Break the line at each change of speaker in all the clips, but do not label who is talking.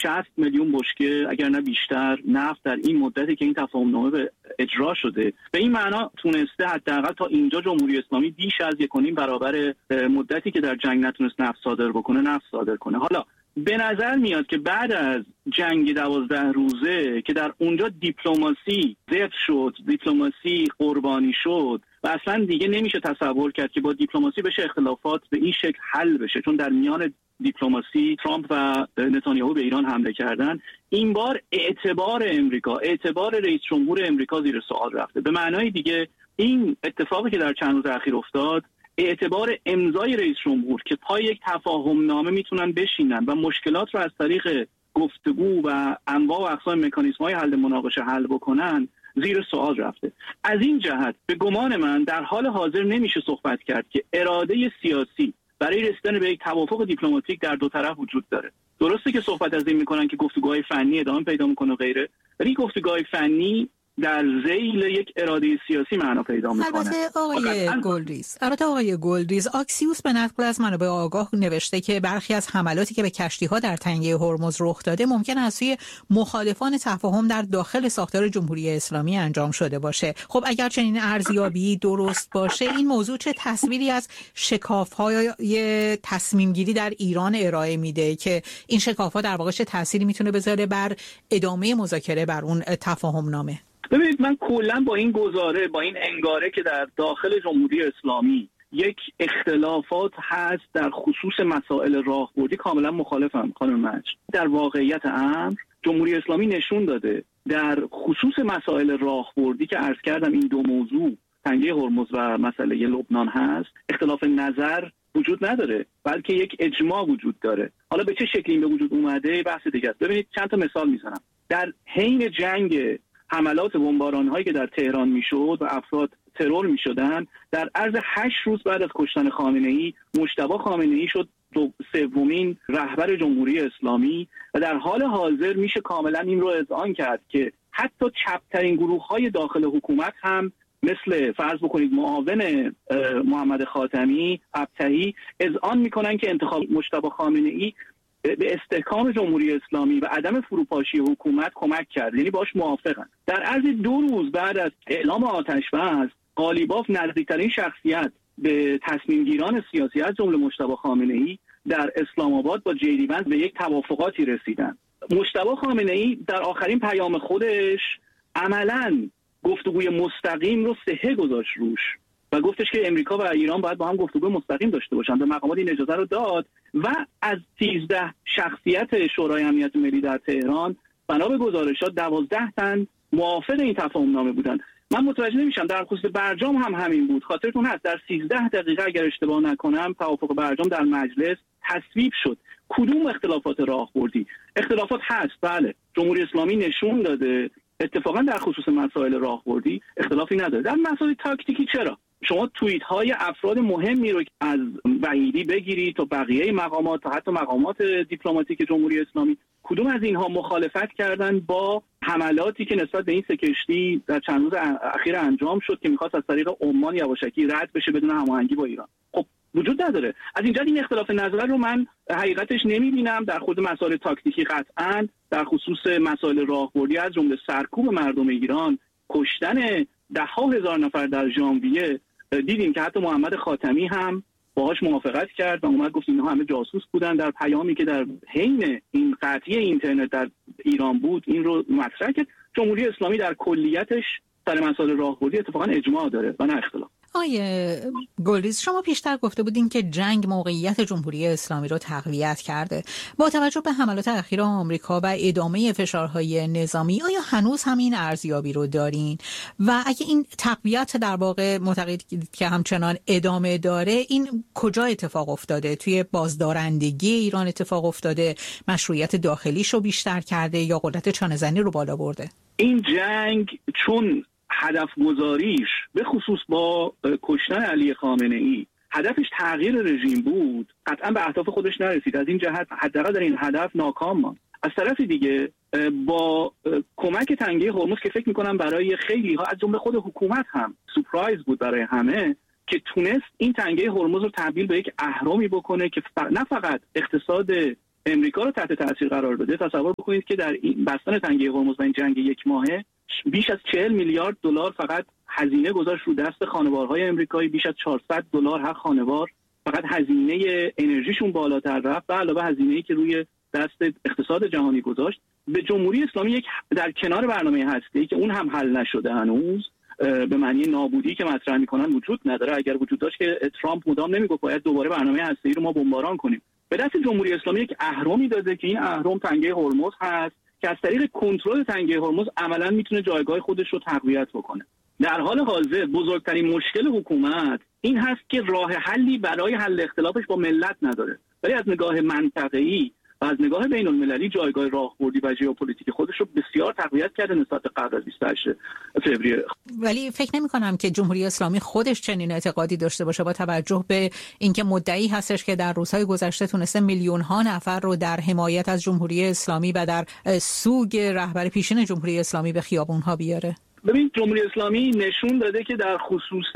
60 میلیون بشکه اگر نه بیشتر نفت در این مدتی که این تفاهمنامه به اجرا شده. به این معنا تونسته حداقل تا اینجا جمهوری اسلامی بیش از 1.5 برابر مدتی که در جنگ نتونست نفت صادر بکنه نفت صادر کنه. حالا به نظر میاد که بعد از جنگ 12 روزه که در اونجا دیپلماسی ضعف شد، دیپلماسی قربانی شد و اصلا دیگه نمیشه تصور کرد که با دیپلماسی بشه اختلافات به این شکل حل بشه، چون در میان دیپلماسی ترامپ و نتانیاهو به ایران حمله کردن. این بار اعتبار امریکا، اعتبار رئیس جمهور امریکا زیر سوال رفته. به معنای دیگه این اتفاقی که در چند روز اخیر افتاد، اعتبار امضای رئیس جمهور که پای یک تفاهم نامه میتونن بشینن و مشکلات رو از طریق گفتگو و انواع و اقسام مکانیزم‌های حل مناقشه حل بکنن، زیر سوال رفته. از این جهت به گمان من در حال حاضر نمیشه صحبت کرد که اراده سیاسی برای رسیدن به یک توافق دیپلماتیک در دو طرف وجود داره. درسته که صحبت از این میکنن که گفتگوهای فنی ادامه پیدا میکنه و غیره، ولی گفتگوهای فنی در ذیل یک اراده سیاسی معنا پیدا میکنه.
البته آقای گلدریز آکسیوس به نقل از منابع آگاه نوشته که برخی از حملاتی که به کشتی‌ها در تنگه هرمز رخ داده ممکن است سوی مخالفان تفاهم در داخل ساختار جمهوری اسلامی انجام شده باشه. خب اگر چنین ارزیابی درست باشه، این موضوع چه تصویری از شکاف‌های تصمیم گیری در ایران ارائه میده که این شکاف‌ها در واقع چه تأثیری میتونه بذاره بر ادامه مذاکره بر اون تفاهم نامه؟
ببینید، من کلا با این گزاره، با این انگاره که در داخل جمهوری اسلامی یک اختلافات هست در خصوص مسائل راهبردی کاملا مخالفم خانم مجد. در واقعیت امر جمهوری اسلامی نشون داده در خصوص مسائل راهبردی که عرض کردم این دو موضوع تنگه هرمز و مسئله لبنان هست، اختلاف نظر وجود نداره، بلکه یک اجماع وجود داره. حالا به چه شکلی به وجود اومده بحث دیگه است. ببینید چند تا مثال میزنم. در حین جنگ حملات بمباران‌هایی که در تهران میشد و افراد ترور میشدن، در عرض 8 روز بعد از کشتن خامنه‌ای، مجتبی خامنه‌ای شد سومین رهبر جمهوری اسلامی و در حال حاضر میشه کاملا این رو اذعان کرد که حتی چپ‌ترین گروه‌های داخل حکومت هم مثل فرض بکنید معاون محمد خاتمی، ابطحی، اذعان میکنن که انتخاب مجتبی خامنه‌ای به استحکام جمهوری اسلامی و عدم فروپاشی حکومت کمک کرد، یعنی باش موافقن. در عرض 2 روز بعد از اعلام آتش‌بس، قالیباف نزدیکترین شخصیت به تصمیم گیران سیاسی از جمله مجتبی خامنه‌ای در اسلام آباد با جیلی ونز به یک توافقاتی رسیدن. مجتبی خامنه‌ای در آخرین پیام خودش عملاً گفتگوی مستقیم رو صحه گذاشت روش و گفتش که امریکا و ایران باید با هم گفتگو مستقیم داشته باشند. به مقامات این اجازه رو داد و از 13 شخصیت شورای امنیت ملی در تهران بنا به گزارشات 12 تن موافق این تفاهم نامه بودند. من متوجه نمیشم، در خصوص برجام هم همین بود. خاطرتون هست در 13 دقیقه اگر اشتباه نکنم توافق برجام در مجلس تصویب شد. کدوم اختلافات راهبردی؟ اختلافات هست، بله. جمهوری اسلامی نشون داده اتفاقا در خصوص مسائل راهبردی اختلافی نداره. در مسائل تاکتیکی چرا؟ شما توییت های افراد مهمی رو از وحیدی بگیرید تا بقیه مقامات تا حتی مقامات دیپلماتیک جمهوری اسلامی، کدوم از اینها مخالفت کردن با حملاتی که نسبت به این سه کشتی در چند روز اخیر انجام شد که می‌خواست از طریق عمان یواشکی رد بشه بدون هماهنگی با ایران؟ خب وجود نداره. از اینجا این اختلاف نظر رو من حقیقتش نمی‌بینم. در خود مسائل تاکتیکی قطعاً، در خصوص مسائل راهبردی از جمله سرکوب مردم ایران، کشتن ده‌ها هزار نفر در ژانویه، دیدیم که حتی محمد خاتمی هم باهاش موافقت کرد و اومد گفت اینها همه جاسوس بودن. در پیامی که در حین این قطعی اینترنت در ایران بود این رو مطرح کرد. جمهوری اسلامی در کلیتش سر مسائل راهبردی اتفاقا اجماع داره و نه اختلاف.
آیه گلدریز، شما پیشتر گفته بودین که جنگ موقعیت جمهوری اسلامی رو تقویت کرده. با توجه به حملات اخیر آمریکا و ادامه فشارهای نظامی، آیا هنوز همین ارزیابی رو دارین؟ و اگه این تقویت در واقع معتقدید که همچنان ادامه داره، این کجا اتفاق افتاده؟ توی بازدارندگی ایران اتفاق افتاده؟ مشروعیت داخلیش رو بیشتر کرده یا قدرت چانه‌زنی رو بالا برده؟
این جنگ چون هدف گذاریش به خصوص با کشتن علی خامنه‌ای هدفش تغییر رژیم بود، قطعا به اهداف خودش نرسید. از این جهت حداقل در این هدف ناکام ماند. از طرف دیگه با کمک تنگه هرمز که فکر میکنم برای خیلی ها از جمله خود حکومت هم سورپرایز بود برای همه که تونست این تنگه هرمز رو تبدیل به یک اهرامی بکنه که نه فقط اقتصاد امریکا رو تحت تاثیر قرار بده. تصور بکنید که در این بستن تنگه هرمز و این جنگ یک ماهه بیش از 40 میلیارد دلار فقط هزینه گذاشت رو دست خانوارهای امریکایی. بیش از 400 دلار هر خانوار فقط هزینه انرژیشون بالاتر رفت، به علاوه هزینه‌ای که روی دست اقتصاد جهانی گذاشت. به جمهوری اسلامی یک در کنار برنامه هسته‌ای که اون هم حل نشده هنوز، به معنی نابودی که مطرح می‌کنن وجود نداره. اگر وجود داشت که ترامپ مدام نمیگفت باید دوباره برنامه هسته‌ای رو ما بمباران کنیم. به دست جمهوری اسلامی یک اهرمی داده که این اهرم تنگه هرمز هست که از طریق کنترل تنگه هرمز عملاً میتونه جایگاه خودش رو تقویت بکنه. در حال حاضر بزرگترین مشکل حکومت این هست که راه حلی برای حل اختلافش با ملت نداره، ولی از نگاه منطقه‌ای و از نگاه بین المللی جایگاه راهبردی و ژئوپلیتیک خودش رو بسیار تقویت کرده نسبت به قبل از 28 فوریه.
ولی فکر نمی‌کنم که جمهوری اسلامی خودش چنین اعتقادی داشته باشه، با توجه به اینکه مدعی هستش که در روزهای گذشته تونسته میلیون‌ها نفر رو در حمایت از جمهوری اسلامی و در سوگ رهبر پیشین جمهوری اسلامی به خیابون‌ها بیاره.
ببین، جمهوری اسلامی نشون داده که در خصوص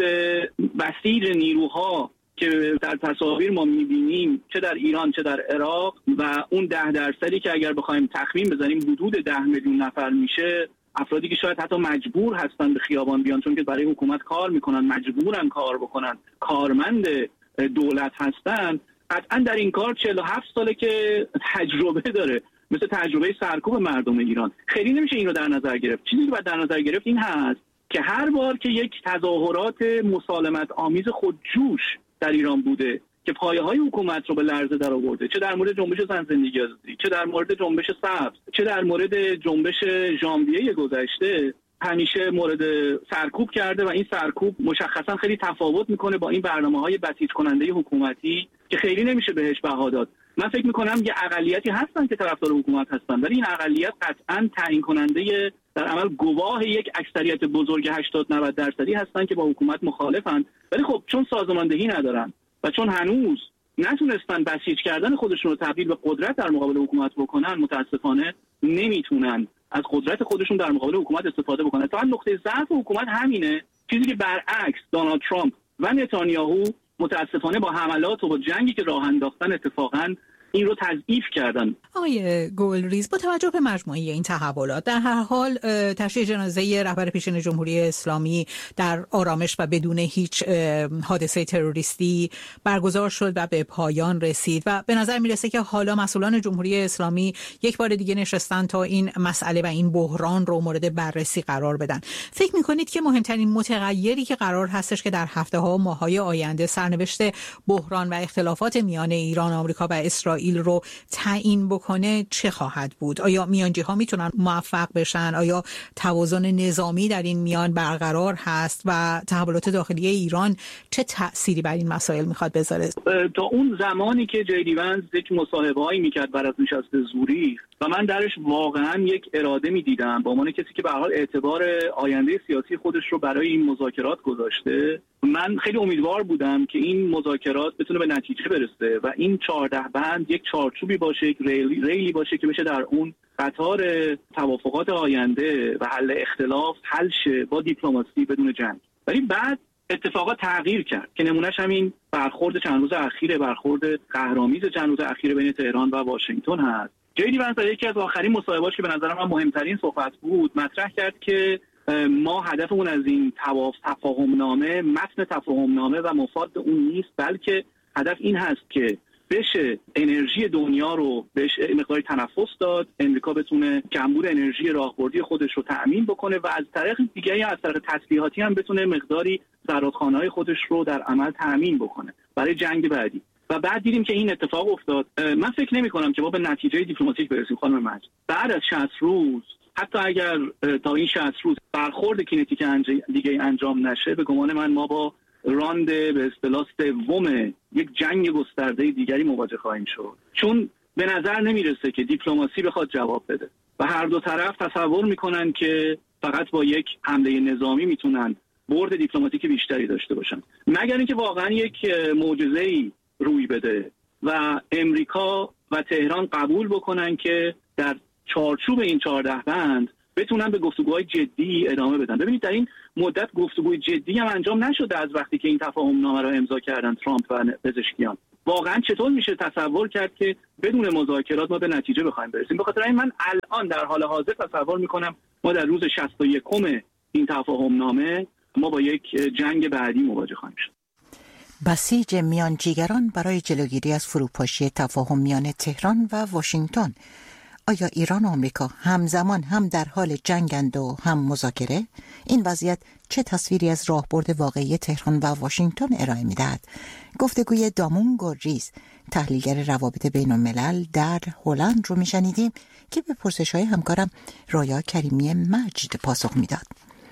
بسیج نیروها که در تصاویر ما می‌بینیم، چه در ایران چه در عراق، و اون 10% که اگر بخوایم تخمین بزنیم حدود 10 میلیون نفر میشه، افرادی که شاید حتی مجبور هستن به خیابان بیان چون که برای حکومت کار میکنن، مجبورن کار بکنن، کارمند دولت هستن، قطعا در این کار 47 ساله که تجربه داره، مثل تجربه سرکوب مردم ایران. خیلی نمیشه این رو در نظر گرفت. چیزی که باید در نظر گرفت این هست که هر بار که یک تظاهرات مسالمت آمیز خودجوش در ایران بوده که پایه‌های حکومت رو به لرزه در آورده، چه در مورد جنبش زن زندگی آزادی، چه در مورد جنبش سبز، چه در مورد جنبش ژانویه گذشته، همیشه مورد سرکوب کرده و این سرکوب مشخصا خیلی تفاوت میکنه با این برنامه‌های بسیج کننده حکومتی که خیلی نمیشه بهش بها داد. من فکر میکنم یه اقلیتی هستن که طرفدار حکومت هستن، ولی این اقلیت قطعاً تعیین کننده در عمل گواه یک اکثریت بزرگ 80-90% هستن که با حکومت مخالفن، ولی خب چون سازماندهی ندارن و چون هنوز نتونستن بسیج کردن خودشون رو تبدیل به قدرت در مقابل حکومت بکنن، متاسفانه نمیتونن از قدرت خودشون در مقابل حکومت استفاده بکنن. تا نقطه ضعف حکومت همینه، چیزی که برعکس دونالد ترامپ و نتانیاهو متاسفانه با حملات و با جنگی که راه انداختن اتفاقاً این رو تضعیف کردن.
آقای گلریز، با توجه به مجموعه این تحولات، در هر حال تشییع جنازه رهبر پیشین جمهوری اسلامی در آرامش و بدون هیچ حادثه تروریستی برگزار شد و به پایان رسید و به نظر میرسه که حالا مسئولان جمهوری اسلامی یک بار دیگه نشستن تا این مسئله و این بحران رو مورد بررسی قرار بدن. فکر میکنید که مهمترین متغیری که قرار هستش که در هفته‌ها و ماه‌های آینده سرنوشت بحران و اختلافات میان ایران، آمریکا و اسرائیل رو تعیین بکنه چه خواهد بود؟ آیا میانجی‌ها میتونن موفق بشن؟ آیا توازن نظامی در این میان برقرار هست و تحولات داخلی ایران چه تأثیری بر این مسائل میخواد بذاره؟
تا اون زمانی که جی ونز یک مصاحبه‌ای میکرد بعد از نشست زوریخ و من درش واقعا یک اراده میدیدم به عنوان کسی که به هر حال اعتبار آینده سیاسی خودش رو برای این مذاکرات گذاشته، من خیلی امیدوار بودم که این مذاکرات بتونه به نتیجه برسه و این 14 بند یک چارچوبی باشه، یک ریلی باشه که بشه در اون قطار توافقات آینده و حل اختلاف حل شه با دیپلماسی بدون جنگ. ولی بعد اتفاقات تغییر کرد که نمونهش همین برخورد چند روز اخیر، برخورد قهرآمیز چند روز اخیر بین تهران و واشنگتن هست. جی ونز در یکی از آخرین مصاحبه‌اش که به نظر من مهمترین صحبت بود مطرح کرد که ما هدفمون از این تفاهمنامه، متن تفاهمنامه و مفاد اون نیست، بلکه هدف این هست که بشه انرژی دنیا رو بهش مقداری تنفس داد، امریکا بتونه کمبود انرژی راهبردی خودش رو تأمین بکنه و از طریق دیگه از طریق تسلیحاتی هم بتونه مقداری زرادخانه‌های خودش رو در عمل تأمین بکنه برای جنگ بعدی. و بعد دیدیم که این اتفاق افتاد. من فکر نمی‌کنم که ما به نتیجه دیپلماتیک برسیم خانم مجد. بعد از 60 روز، حتی اگر تا این 60 روز برخورد کینتیک دیگه انجام نشه، به گمان من ما با راند به اصطلاح سوم یک جنگ گسترده دیگری مواجه خواهیم شد، چون به نظر نمیرسه که دیپلماسی بخواد جواب بده و هر دو طرف تصور میکنن که فقط با یک حمله نظامی میتونن برد دیپلماتیک بیشتری داشته باشن، مگر اینکه واقعا یک معجزه‌ای روی بده و امریکا و تهران قبول بکنن که در چارچوب این 14 بند بتونن به گفتگوهای جدی ادامه بدن. ببینید در این مدت گفتگوی جدی هم انجام نشده از وقتی که این تفاهم نامه را امضا کردن ترامپ و پزشکیان. واقعا چطور میشه تصور کرد که بدون مذاکرات ما به نتیجه بخوایم برسیم؟ به خاطر این من الان در حال حاضر تصور میکنم ما در روز 61 این تفاهم نامه ما با یک جنگ بعدی مواجه خواهیم شد.
بسیج میانجیگران برای جلوگیری از فروپاشی تفاهم میان تهران و واشنگتن. آیا ایران و آمریکا همزمان هم در حال جنگند و هم مذاکره؟ این وضعیت چه تصویری از راهبرد واقعی تهران و واشنگتن ارائه می‌دهد؟ گفتگوی دامون گرجیز، تحلیلگر روابط بین الملل در هلند رو میشنیدیم که به پرسش‌های همکارم رویا کریمی مجد پاسخ میداد.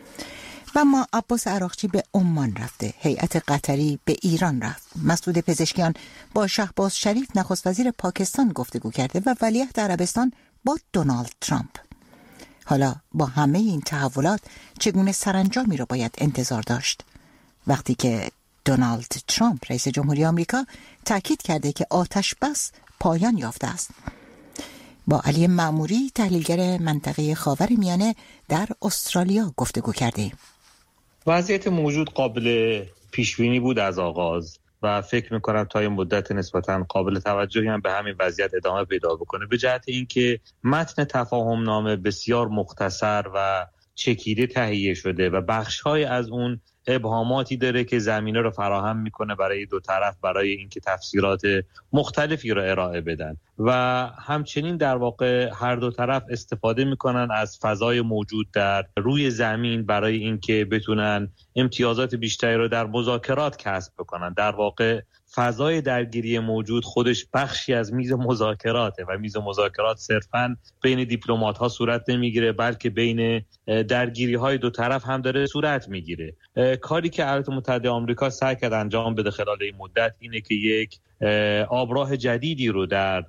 و ما عباس عراقچی به عمان رفته، هیئت قطری به ایران رفت، مسعود پزشکیان با شهباز شریف نخست وزیر پاکستان گفتگو کرده و ولیعهد عربستان با دونالد ترامپ. حالا با همه این تحولات چگونه سرانجامی رو باید انتظار داشت؟ وقتی که دونالد ترامپ رئیس جمهوری آمریکا تاکید کرده که آتش بس پایان یافته است. با علی معموری تحلیلگر منطقه خاورمیانه در استرالیا گفتگو کردیم.
وضعیت موجود قابل پیشبینی بود از آغاز و فکر میکنم تا این مدت نسبتاً قابل توجهی هم به همین وضعیت ادامه پیدا بکنه، به جهت اینکه متن تفاهم نامه بسیار مختصر و چکیده تهیه شده و بخش‌های از اون ابهاماتی داره که زمینه رو فراهم میکنه برای دو طرف برای اینکه تفسیرات مختلفی رو ارائه بدن و همچنین در واقع هر دو طرف استفاده میکنن از فضای موجود در روی زمین برای اینکه بتونن امتیازات بیشتری رو در مذاکرات کسب بکنن. در واقع فضای درگیری موجود خودش بخشی از میز مذاکراته و میز مذاکرات صرفاً بین دیپلمات‌ها صورت نمیگیره، بلکه بین درگیری‌های دو طرف هم داره صورت میگیره. کاری که ایالات متحده آمریکا سعی کرد انجام بده خلال این مدت اینه که یک آبراه جدیدی رو در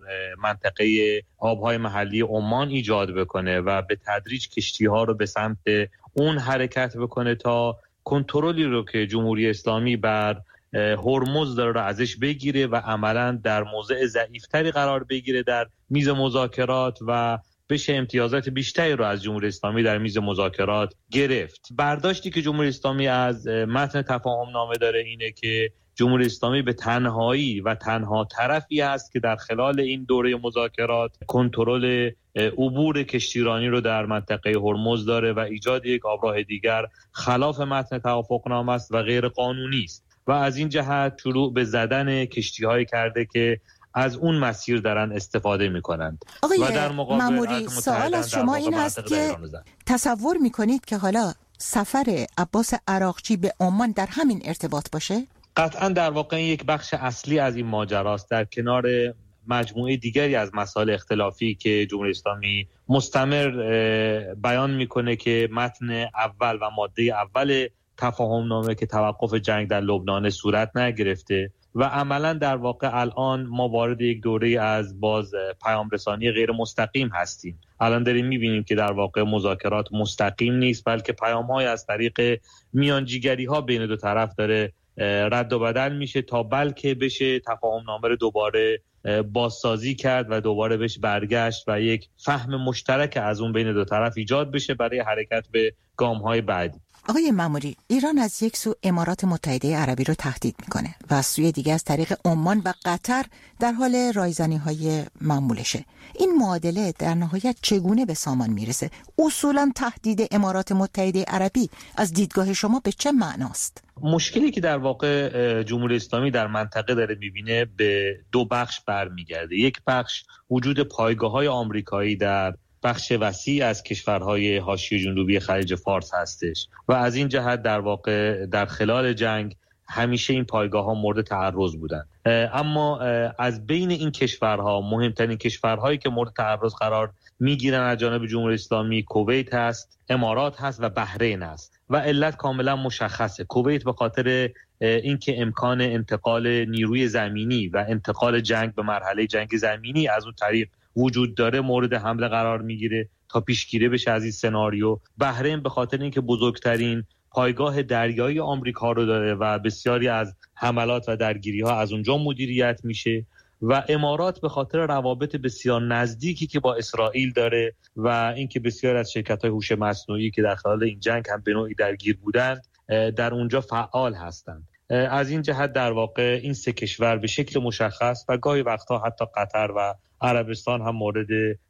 منطقه آبهای محلی عمان ایجاد بکنه و به تدریج کشتی‌ها رو به سمت اون حرکت بکنه تا کنترلی رو که جمهوری اسلامی بر هرمز داره رو ازش بگیره و عملاً در موضع ضعیفتری قرار بگیره در میز مذاکرات و بشه امتیازات بیشتری رو از جمهوری اسلامی در میز مذاکرات گرفت. برداشتی که جمهوری اسلامی از متن تفاهم نامه داره اینه که جمهوری اسلامی به تنهایی و تنها طرفی است که در خلال این دوره مذاکرات کنترل عبور کشتیرانی رو در منطقه هرمز داره و ایجاد یک آبراه دیگر خلاف متن توافقنامه است و غیر قانونی است و از این جهت شروع به زدن کشتی‌هایی کرده که از اون مسیر دارن استفاده میکنند.
آقای معموری، سوال از شما این هست که تصور میکنید که حالا سفر عباس عراقچی به عمان در همین ارتباط باشه؟
قطعا در واقع این یک بخش اصلی از این ماجراست، در کنار مجموعه دیگری از مسائل اختلافی که جمهوری اسلامی مستمر بیان میکنه که متن اول و ماده اول تفاهم نامه که توقف جنگ در لبنان صورت نگرفته و عملا در واقع الان ما وارد یک دوره از باز پیام رسانی غیر مستقیم هستیم. الان داریم میبینیم که در واقع مذاکرات مستقیم نیست، بلکه پیام‌های از طریق میانجیگری‌ها بین دو طرف داره رد و بدل میشه تا بلکه بشه تفاهم نامه رو دوباره بازسازی کرد و دوباره بهش برگشت و یک فهم مشترک از اون بین دو طرف ایجاد بشه برای حرکت به گام‌های بعدی.
آقای معموری، ایران از یک سو امارات متحده عربی رو تهدید میکنه و از سوی دیگه از طریق عمان و قطر در حال رایزنی‌های معمولشه. این معادله در نهایت چگونه به سامان میرسه؟ اصولاً تهدید امارات متحده عربی از دیدگاه شما به چه معناست؟
مشکلی که در واقع جمهوری اسلامی در منطقه داره میبینه به دو بخش برمیگرده. یک بخش وجود پایگاه‌های آمریکایی در بخش وسیع از کشورهای حاشیه جنوبی خلیج فارس هستش و از این جهت در واقع در خلال جنگ همیشه این پایگاه‌ها مورد تعرض بودن. اما از بین این کشورها مهمترین کشورهایی که مورد تعرض قرار میگیرن از جانب جمهوری اسلامی کویت هست، امارات هست و بحرین هست و علت کاملا مشخصه. کویت به خاطر اینکه امکان انتقال نیروی زمینی و انتقال جنگ به مرحله جنگ زمینی از اون طریق وجود داره مورد حمله قرار میگیره تا پیشگیری بشه از این سناریو. بحرین به خاطر اینکه بزرگترین پایگاه دریایی آمریکا رو داره و بسیاری از حملات و درگیری ها از اونجا مدیریت میشه و امارات به خاطر روابط بسیار نزدیکی که با اسرائیل داره و اینکه بسیار از شرکت‌های هوش مصنوعی که در خلال این جنگ هم به نوعی درگیر بودند در اونجا فعال هستند. از این جهت در واقع این سه کشور به شکل مشخص و گاهی وقتا حتی قطر و عربستان هم مورد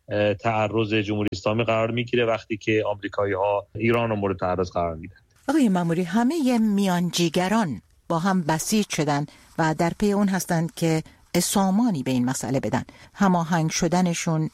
تعرض جمهوری اسلامی قرار میگیره وقتی که آمریکایی‌ها ایران رو مورد تعرض قرار میدن.
آقای ماموری، همه میانجیگران با هم بسیج شدن و در پی اون هستند که سامانی به این مسئله بدن. هماهنگ شدنشون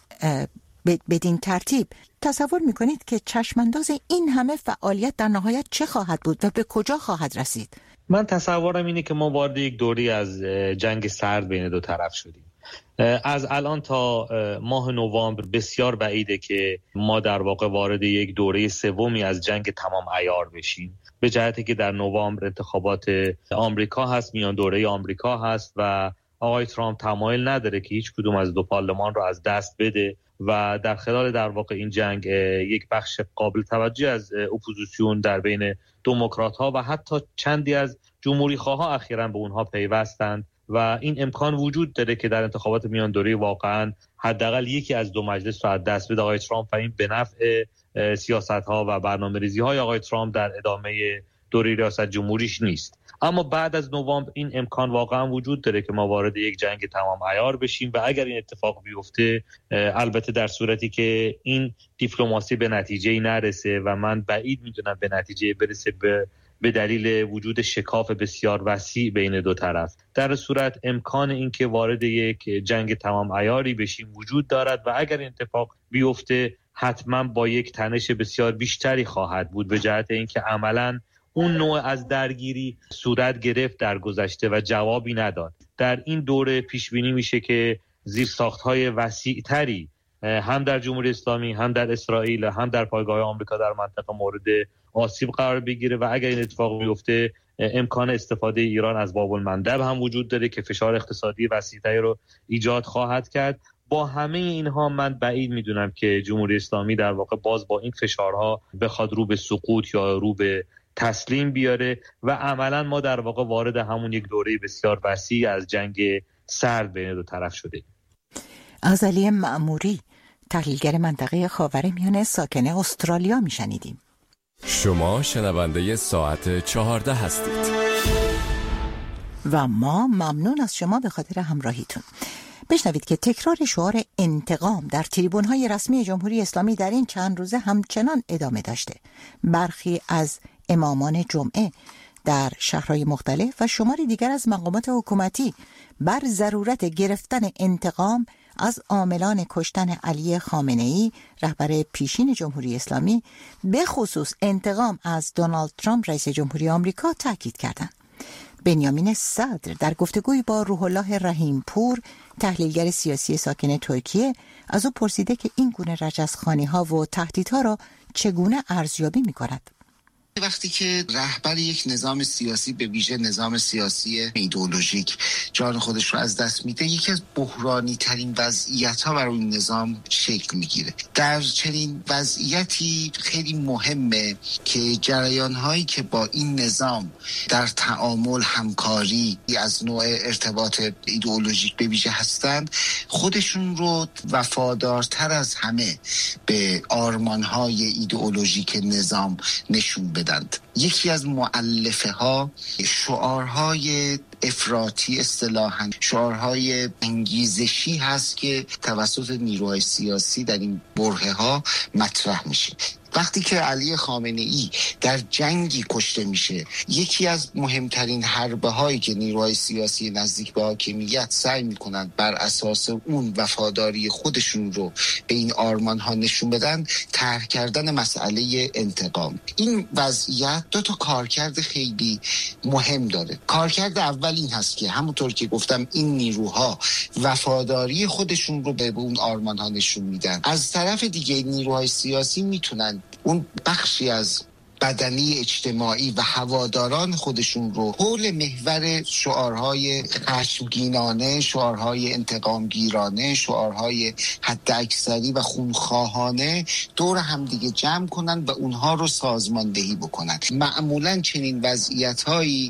بدین ترتیب تصور میکنید که چشمانداز این همه فعالیت در نهایت چه خواهد بود و به کجا خواهد رسید؟
من تصورم اینه که ما وارد یک دوری از جنگ سرد بین دو طرف شدیم. از الان تا ماه نوامبر بسیار بعیده که ما در واقع وارد یک دوره سومی از جنگ تمام عیار بشیم، به جهتی که در نوامبر انتخابات آمریکا هست، میان دوره آمریکا هست و آقای ترامپ تمایل نداره که هیچ کدوم از دو پارلمان رو از دست بده و در خلال در واقع این جنگ یک بخش قابل توجه از اپوزیسیون در بین دموکرات ها و حتی چندی از جمهوری خواها اخیراً به اونها پیوستند و این امکان وجود داره که در انتخابات میان دوره واقعاً حداقل یکی از دو مجلس رو از دست بده آقای ترامپ و این به نفع سیاست‌ها و برنامه‌ریزی‌های آقای ترامپ در ادامه دوره ریاست جمهوریش نیست. اما بعد از نوامبر این امکان واقعا وجود داره که ما وارد یک جنگ تمام عیار بشیم و اگر این اتفاق بیفته، البته در صورتی که این دیپلماسی به نتیجه‌ای نرسه و من بعید میدونم به نتیجه برسه به دلیل وجود شکاف بسیار وسیع بین دو طرف، در صورت امکان این که وارد یک جنگ تمام عیاری بشیم وجود دارد و اگر این اتفاق بیفته حتما با یک تنش بسیار بیشتری خواهد بود، به جهت اینکه عملاً اون نوع از درگیری صورت گرفت در گذشته و جوابی نداد. در این دوره پیش بینی میشه که زیرساخت‌های وسیع‌تری هم در جمهوری اسلامی، هم در اسرائیل، هم در پایگاه آمریکا در منطقه مورد آسیب قرار بگیره و اگر این اتفاق بیفته امکان استفاده ایران از باب المندب هم وجود داره که فشار اقتصادی وسیع‌تری رو ایجاد خواهد کرد. با همه اینها من بعید میدونم که جمهوری اسلامی در واقع باز با این فشارها بخواد رو به سقوط یا رو به تسلیم بیاره و عملا ما در واقع وارد همون یک دوره بسیار وسیع از جنگ سرد بین دو طرف شده.
از علی مأموری، تحلیلگر منطقه خاورمیانه ساکن استرالیا میشنیدیم.
شما شنونده ساعت 14 هستید
و ما ممنون از شما به خاطر همراهیتون. بشنوید که تکرار شعار انتقام در تریبون‌های رسمی جمهوری اسلامی در این چند روزه همچنان ادامه داشته. برخی از امامان جمعه در شهرهای مختلف و شماری دیگر از مقامات حکومتی بر ضرورت گرفتن انتقام از عاملان کشتن علی خامنه‌ای رهبر پیشین جمهوری اسلامی، به خصوص انتقام از دونالد ترامپ رئیس جمهوری آمریکا تاکید کردند. بنیامین صدر در گفتگوی با روح الله رحیم پور، تحلیلگر سیاسی ساکن ترکیه، از او پرسیده که این گونه رجزخوانی‌ها و تهدیدها را چگونه ارزیابی می‌کند.
وقتی که رهبر یک نظام سیاسی، به ویژه نظام سیاسی ایدئولوژیک، جان خودش رو از دست میده، یکی از بحرانی ترین وضعیت ها برای این نظام شکل میگیره. در چنین وضعیتی خیلی مهمه که جریان هایی که با این نظام در تعامل، همکاری از نوع ارتباط ایدئولوژیک به ویژه هستند، خودشون رو وفادارتر از همه به آرمان های ایدئولوژیک نظام نشون بدن. یکی از مؤلفه ها شعارهای افراطی، اصطلاحاً شعارهای انگیزشی هست که توسط نیروهای سیاسی در این برهه ها مطرح میشه. وقتی که علی خامنه‌ای در جنگی کشته میشه، یکی از مهمترین حربه هایی که نیروهای سیاسی نزدیک به حاکمیت سعی میکنند بر اساس اون وفاداری خودشون رو به این آرمان ها نشون بدن، طرح کردن مسئله انتقام. این وضعیت دو تا کارکرد خیلی مهم داره. کارکرد اول این هست که همونطور که گفتم این نیروها وفاداری خودشون رو به اون آرمان ها نشون میدن. از طرف دیگه نیروهای سیاسی میتونن اون بخشی از بدنی اجتماعی و هواداران خودشون رو حول محور شعارهای خشمگینانه، شعارهای انتقامگیرانه، شعارهای حداکثری و خونخواهانه دور هم دیگه جمع کنن و اونها رو سازماندهی بکنن. معمولاً چنین وضعیت‌هایی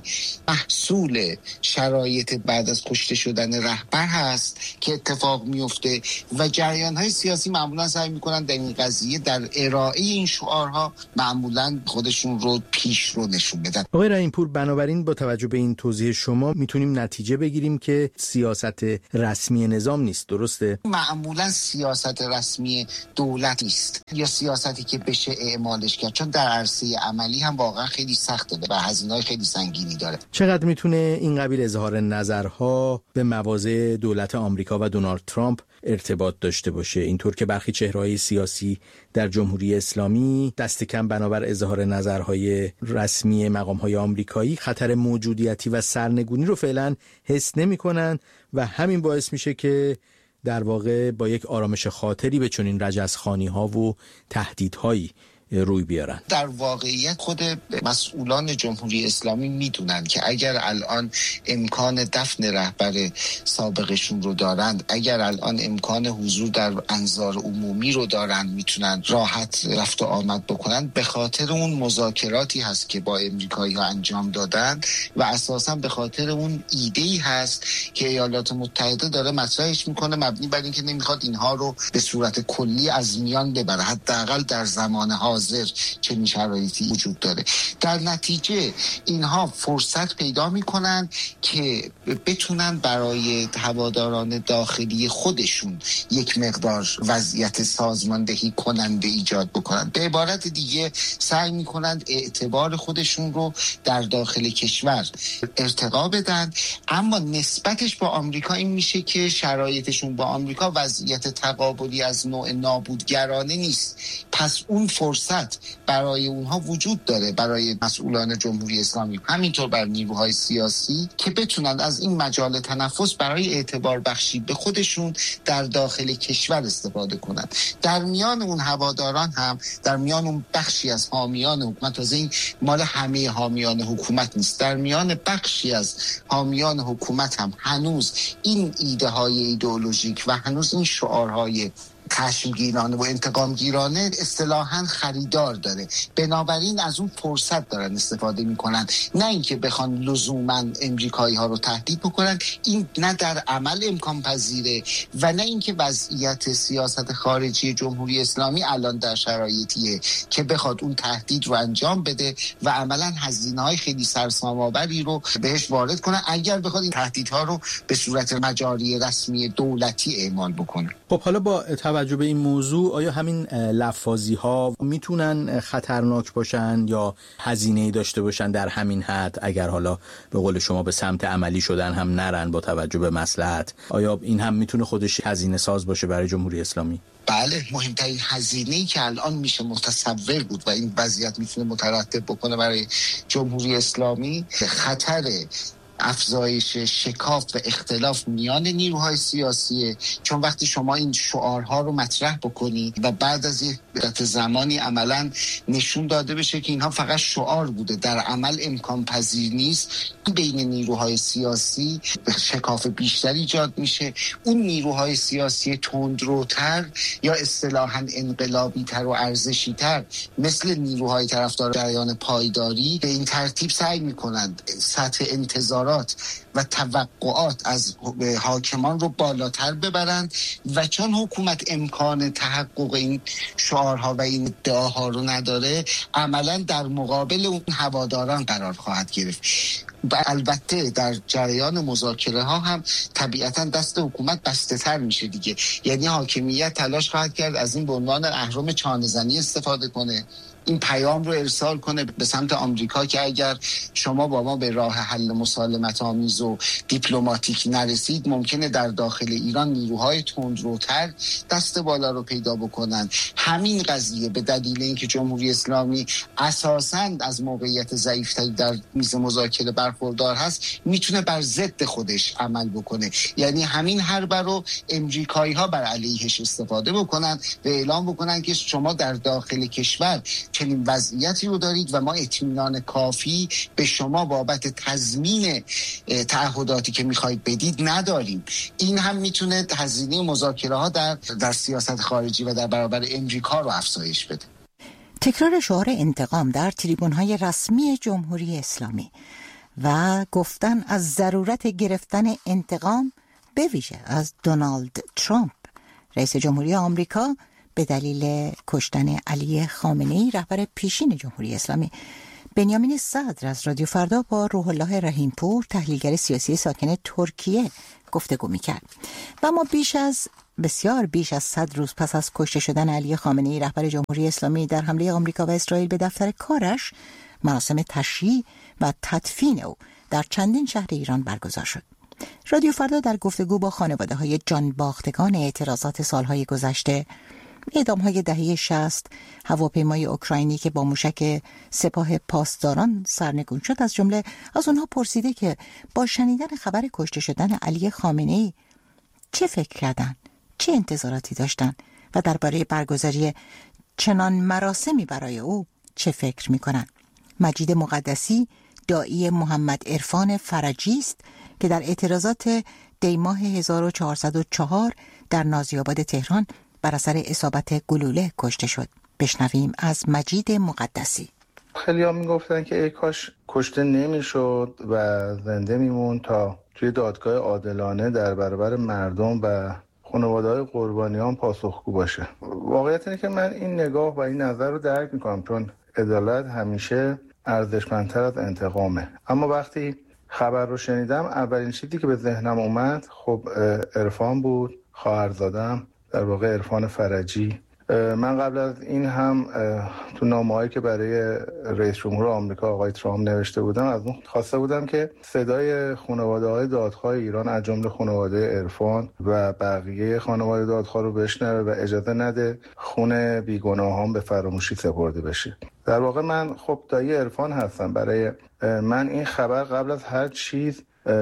محصول شرایط بعد از کشته شدن رهبر هست که اتفاق میفته و جریان‌های سیاسی معمولاً سعی می‌کنن در این قضیه در ارائه این شعارها معمولاً خودشون رو پیش رو نشون بدن.
آقای رحیم‌پور، بنابراین با توجه به این توضیح شما میتونیم نتیجه بگیریم که سیاست رسمی نظام نیست، درسته؟
معمولاً سیاست رسمی دولت نیست یا سیاستی که بشه اعمالش کرد، چون در عرصه عملی هم واقعا خیلی سخته و هزینه‌های خیلی سنگینی داره.
چقدر میتونه این قبیل اظهار نظرها به مواضع دولت آمریکا و دونالد ترامپ ارتباط داشته باشه، اینطور که برخی چهره‌های سیاسی در جمهوری اسلامی دست کم بنابر اظهار نظرهای رسمی مقام‌های آمریکایی خطر موجودیتی و سرنگونی رو فعلا حس نمی‌کنن و همین باعث میشه که در واقع با یک آرامش خاطری به چنین رجزخوانی‌ها و تهدیدهایی روی بیارن.
در واقعیت خود مسئولان جمهوری اسلامی میدونن که اگر الان امکان دفن رهبر سابقشون رو دارند، اگر الان امکان حضور در انظار عمومی رو دارند، میتونن راحت رفت و آمد بکنن به خاطر اون مذاکراتی هست که با امریکایی‌ها انجام دادن و اساساً به خاطر اون ایده‌ای هست که ایالات متحده داره مطرحش میکنه، مبنی بر اینکه نمیخواد اینها رو به صورت کلی از میان ببره، حداقل در زمان حاضر چنین شرایطی وجود داره. در نتیجه اینها فرصت پیدا میکنن که بتونن برای هواداران داخلی خودشون یک مقدار وضعیت سازماندهی کننده ایجاد بکنن. به عبارت دیگه سعی میکنن اعتبار خودشون رو در داخل کشور ارتقا بدن، اما نسبتش با آمریکا این میشه که شرایطشون با آمریکا وضعیت تقابلی از نوع نابودگرانه نیست. پس اون فرصت برای اونها وجود داره، برای مسئولان جمهوری اسلامی، همینطور بر نیروهای سیاسی، که بتونن از این مجال تنفس برای اعتبار بخشی به خودشون در داخل کشور استفاده کنن. در میان اون هواداران هم، در میان اون بخشی از حامیان حکومت، تازه این مال همه حامیان حکومت نیست، در میان بخشی از حامیان حکومت هم هنوز این ایده های ایدئولوژیک و هنوز این شعارهای خشمگینانه و انتقامگیرانه اصطلاحاً خریدار داره. بنابراین از اون فرصت دارن استفاده میکنن، نه اینکه بخوان لزوماً امریکایی ها رو تهدید بکنن. این نه در عمل امکان پذیره و نه اینکه وضعیت سیاست خارجی جمهوری اسلامی الان در شرایطیه که بخواد اون تهدید رو انجام بده و عملاً هزینه‌های خیلی سرسام‌آوری رو بهش وارد کنه اگر بخواد این تهدیدها رو به صورت مجاری رسمی دولتی اعمال بکنه.
خب حالا با توجه به این موضوع، آیا همین لفاظی ها میتونن خطرناک باشن یا هزینه‌ای داشته باشن در همین حد، اگر حالا به قول شما به سمت عملی شدن هم نرن با توجه به مصلحت؟ آیا این هم میتونه خودش هزینه ساز باشه برای جمهوری اسلامی؟
بله، مهمترین هزینه‌ای که الان میشه متصور بود و این وضعیت میتونه مترتب بکنه برای جمهوری اسلامی، خطر افزایش شکاف و اختلاف میان نیروهای سیاسیه. چون وقتی شما این شعارها رو مطرح بکنید و بعد از یک مدت زمانی عملاً نشون داده بشه که اینها فقط شعار بوده، در عمل امکان پذیر نیست، بین نیروهای سیاسی شکاف بیشتری ایجاد میشه. اون نیروهای سیاسی تندروتر یا اصطلاحاً انقلابی تر و ارزشی تر مثل نیروهای طرفدار جریان پایداری به این ترتیب سعی میکنند سطح انتظار و توقعات از حاکمان رو بالاتر ببرند و چون حکومت امکان تحقق این شعارها و این ادعاها رو نداره، عملا در مقابل اون هواداران قرار خواهد گرفت. و البته در جریان مذاکره ها هم طبیعتا دست حکومت بسته تر میشه دیگه، یعنی حاکمیت تلاش خواهد کرد از این به عنوان اهرم چانه‌زنی استفاده کنه، این پیام رو ارسال کنه به سمت آمریکا که اگر شما با ما به راه حل مسالمت آمیز و دیپلماتیک نرسید، ممکنه در داخل ایران نیروهای تندروتر دست بالا رو پیدا بکنن. همین قضیه به دلیل اینکه جمهوری اسلامی اساساً از موقعیت ضعیفتری در میز مذاکره برخوردار برخوردار هست میتونه بر ضد خودش عمل بکنه. یعنی همین حربه رو امریکایی ها بر علیهش استفاده بکنن و اعلام بکنن که شما در داخل کشور چنین وضعیتی رو دارید و ما اطمینان کافی به شما بابت تضمین تعهداتی که میخواید بدید نداریم. این هم میتونه هزینه مذاکره ها در سیاست خارجی و در برابر امریکا رو افزایش بده.
تکرار شعار انتقام در تریبون‌های رسمی جمهوری اسلامی و گفتن از ضرورت گرفتن انتقام به ویژه از دونالد ترامپ رئیس جمهوری آمریکا به دلیل کشتن علی خامنه‌ای رهبر پیشین جمهوری اسلامی. بنیامین صدر از رادیو فردا با روح الله رحیمپور تحلیلگر سیاسی ساکن ترکیه گفتگو می‌کرد و ما بسیار بیش از 100 روز پس از کشته شدن علی خامنه‌ای رهبر جمهوری اسلامی در حمله آمریکا و اسرائیل به دفتر کارش، مراسم تشییع و تدفین او در چندین شهر ایران برگزار شد. رادیو فردا در گفتگو با خانواده‌های جان باختگان اعتراضات سالهای گذشته، اعدام‌های دهه 60، هواپیمای اوکراینی که با موشک سپاه پاسداران سرنگون شد، از جمله از اونها پرسیده که با شنیدن خبر کشته شدن علی خامنه‌ای چه فکر کردن، چه انتظاراتی داشتن و درباره برگزاری چنان مراسمی برای او چه فکر می‌کنن. مجید مقدسی داعی محمد عرفان فرجی است که در اعتراضات دیماه 1404 در نازی‌آباد تهران بر اثر اصابت گلوله کشته شد. بشنویم از مجید مقدسی.
خیلی ها میگفتن که ای کاش کشته نمیشد و زنده میمون تا توی دادگاه عادلانه در برابر مردم و خانواده‌های قربانیان پاسخگو باشه. واقعیت اینه که من این نگاه و این نظر رو درک میکنم، چون عدالت همیشه ارزشمندتر از انتقامه. اما وقتی خبر رو شنیدم، اولین چیزی که به ذهنم اومد خب عرفان بود، خواهرزادم، در واقع عرفان فرجی. من قبل از این هم تو نامه‌هایی که برای رئیس جمهور آمریکا آقای ترامپ نوشته بودم از اون خواسته بودم که صدای خانواده‌های دادخواه ایران از جمله خانواده عرفان و بقیه خانواده دادخواه رو بشنوه و اجازه نده خون بیگناهان به فراموشی سپرده بشه. در واقع من خب دایی عرفان هستم. برای من این خبر قبل از هر چیز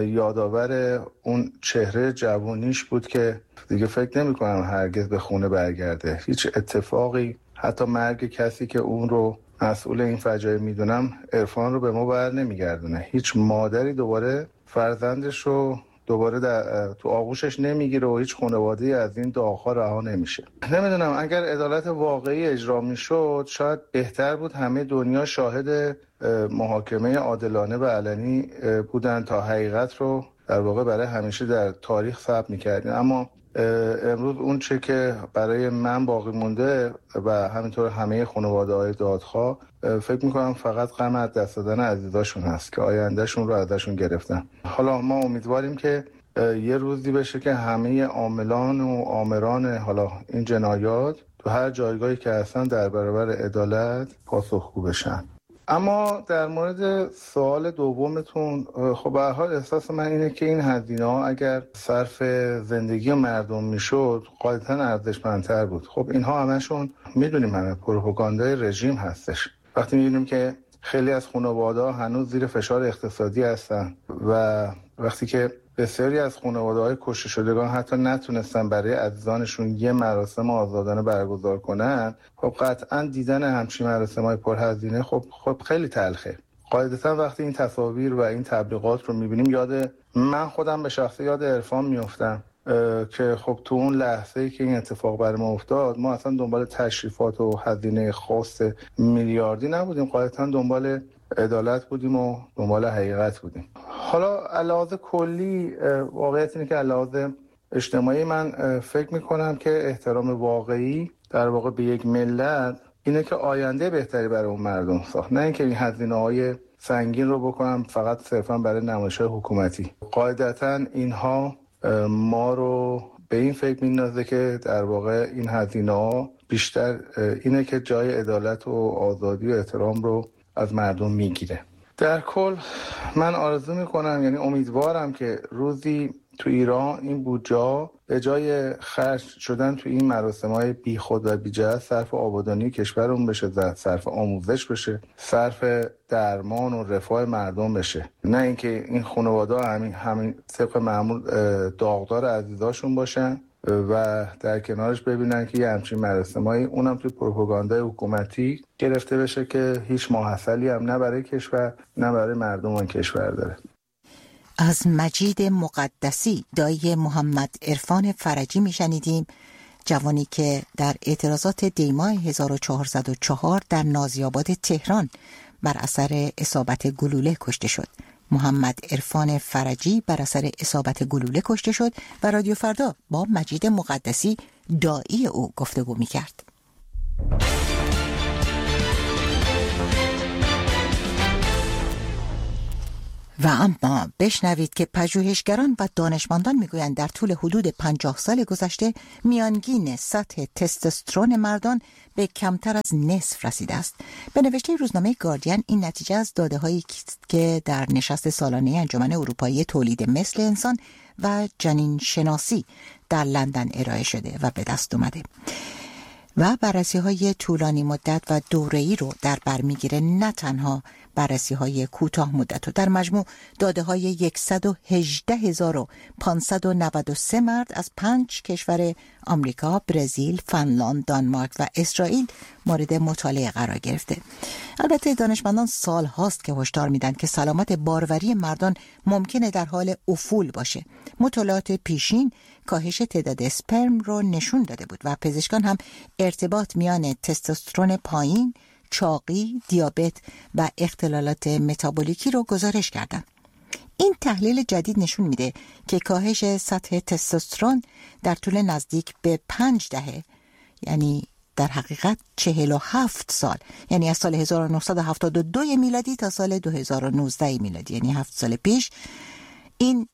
یادآور اون چهره جوانیش بود که دیگه فکر نمی کنم هرگز به خونه برگرده. هیچ اتفاقی، حتی مرگ کسی که اون رو مسئول این فجایع میدونم، عرفان رو به ما بر نمیگردونه. هیچ مادری دوباره فرزندش رو دوباره تو آغوشش نمیگیره و هیچ خانواده‌ای از این داغ‌ها رها نمیشه. نمیدونم، اگر عدالت واقعی اجرا میشد شاید بهتر بود همه دنیا شاهد محاکمه عادلانه و علنی بودن تا حقیقت رو در واقع برای همیشه در تاریخ ثبت می‌کردیم. اما امروز اون چه که برای من باقی مونده و همینطور همه خانواده‌های دادخواه، فکر می‌کنم فقط غم از دست دادن عزیزاشون هست که آیندهشون رو ازشون گرفتن. حالا ما امیدواریم که یه روزی بشه که همه عاملان و آمران حالا این جنایات تو هر جایگاهی که هستن در برابر عدالت پاسخگو بشن. اما در مورد سوال دومتون، خب به هر حال احساس من اینه که این هزینه‌ها اگر صرف زندگی مردم میشد قاعدتاً ارزشمندتر بود. خب اینها همشون میدونیم همه پروپاگاندای رژیم هستش. وقتی میبینیم که خیلی از خانواده‌ها هنوز زیر فشار اقتصادی هستن و وقتی که بسیاری از خانواده‌های کشته شدگان حتی نتونستن برای عزیزانشون یه مراسم آزادانه برگزار کنن، خب قطعاً دیدن همچین مراسم‌های پرهزینه خب خیلی تلخه. قاعدتاً وقتی این تصاویر و این تبلیغات رو می‌بینیم، من خودم به شخصه یاد عرفان میافتم که خب تو اون لحظه‌ای که این اتفاق برای ما افتاد، ما اصلا دنبال تشریفات و هزینه خاص میلیاردی نبودیم، قاعدتاً دنبال عدالت بودیم و دنبال حقیقت بودیم. حالا علاوه کلی واقعیت اینه که علاوه اجتماعی من فکر میکنم که احترام واقعی در واقع به یک ملت اینه که آینده بهتری برای اون مردم ساخت، نه اینکه این هزینه‌های سنگین رو بکنم فقط صرفا برای نمایش‌های حکومتی. قاعدتاً اینها ما رو به این فکر میندازه که در واقع این هزینه‌ها بیشتر اینه که جای عدالت و آزادی و احترام رو از مردم میگیره. در کل من آرزو میکنم، یعنی امیدوارم که روزی تو ایران این بودجه به جای خرج شدن تو این مراسم‌های بیخود و بی‌جهت صرف آبادانی کشورمون بشه، صرف آموزش بشه، صرف درمان و رفاه مردم بشه، نه اینکه این خانواده‌ها همین طبق معمول داغدار عزیزاشون باشن و در کنارش ببینن که یه همچین مراسمایی اونم توی پروپاگاندای حکومتی گرفته بشه که هیچ ماحصلی هم نه برای کشور نه برای مردم اون کشور داره.
از مجید مقدسی دایی محمد عرفان فرجی میشنیدیم، جوانی که در اعتراضات دیماه 1404 در نازی‌آباد تهران بر اثر اصابت گلوله کشته شد. محمد عرفان فرجی بر اثر اصابت گلوله کشته شد و رادیو فردا با مجید مقدسی دایی او گفتگو می‌کرد. و اما بشنوید که پژوهشگران و دانشمندان میگویند در طول حدود 50 سال گذشته میانگین سطح تستوسترون مردان به کمتر از نصف رسیده است. به نوشته روزنامه گاردین این نتیجه از داده‌هایی که در نشست سالانه انجمن اروپایی تولید مثل انسان و جنین شناسی در لندن ارائه شده و به دست اومده و بررسی‌های طولانی مدت و دوره‌ای رو در بر می‌گیره، نه تنها بررسی‌های کوتاه مدت و در مجموع داده‌های 118,593 مرد از 5 کشور آمریکا، برزیل، فنلاند، دانمارک و اسرائیل مورد مطالعه قرار گرفته. البته دانشمندان سال هاست که هشدار میدن که سلامت باروری مردان ممکنه در حال افول باشه. مطالعات پیشین کاهش تعداد اسپرم رو نشون داده بود و پزشکان هم ارتباط میان تستوسترون پایین، چاقی، دیابت و اختلالات متابولیکی رو گزارش کردن. این تحلیل جدید نشون میده که کاهش سطح تستوسترون در طول نزدیک به 5 دهه، یعنی در حقیقت 47 سال، یعنی از سال 1972 میلادی تا سال 2019 میلادی، یعنی 7 سال پیش، این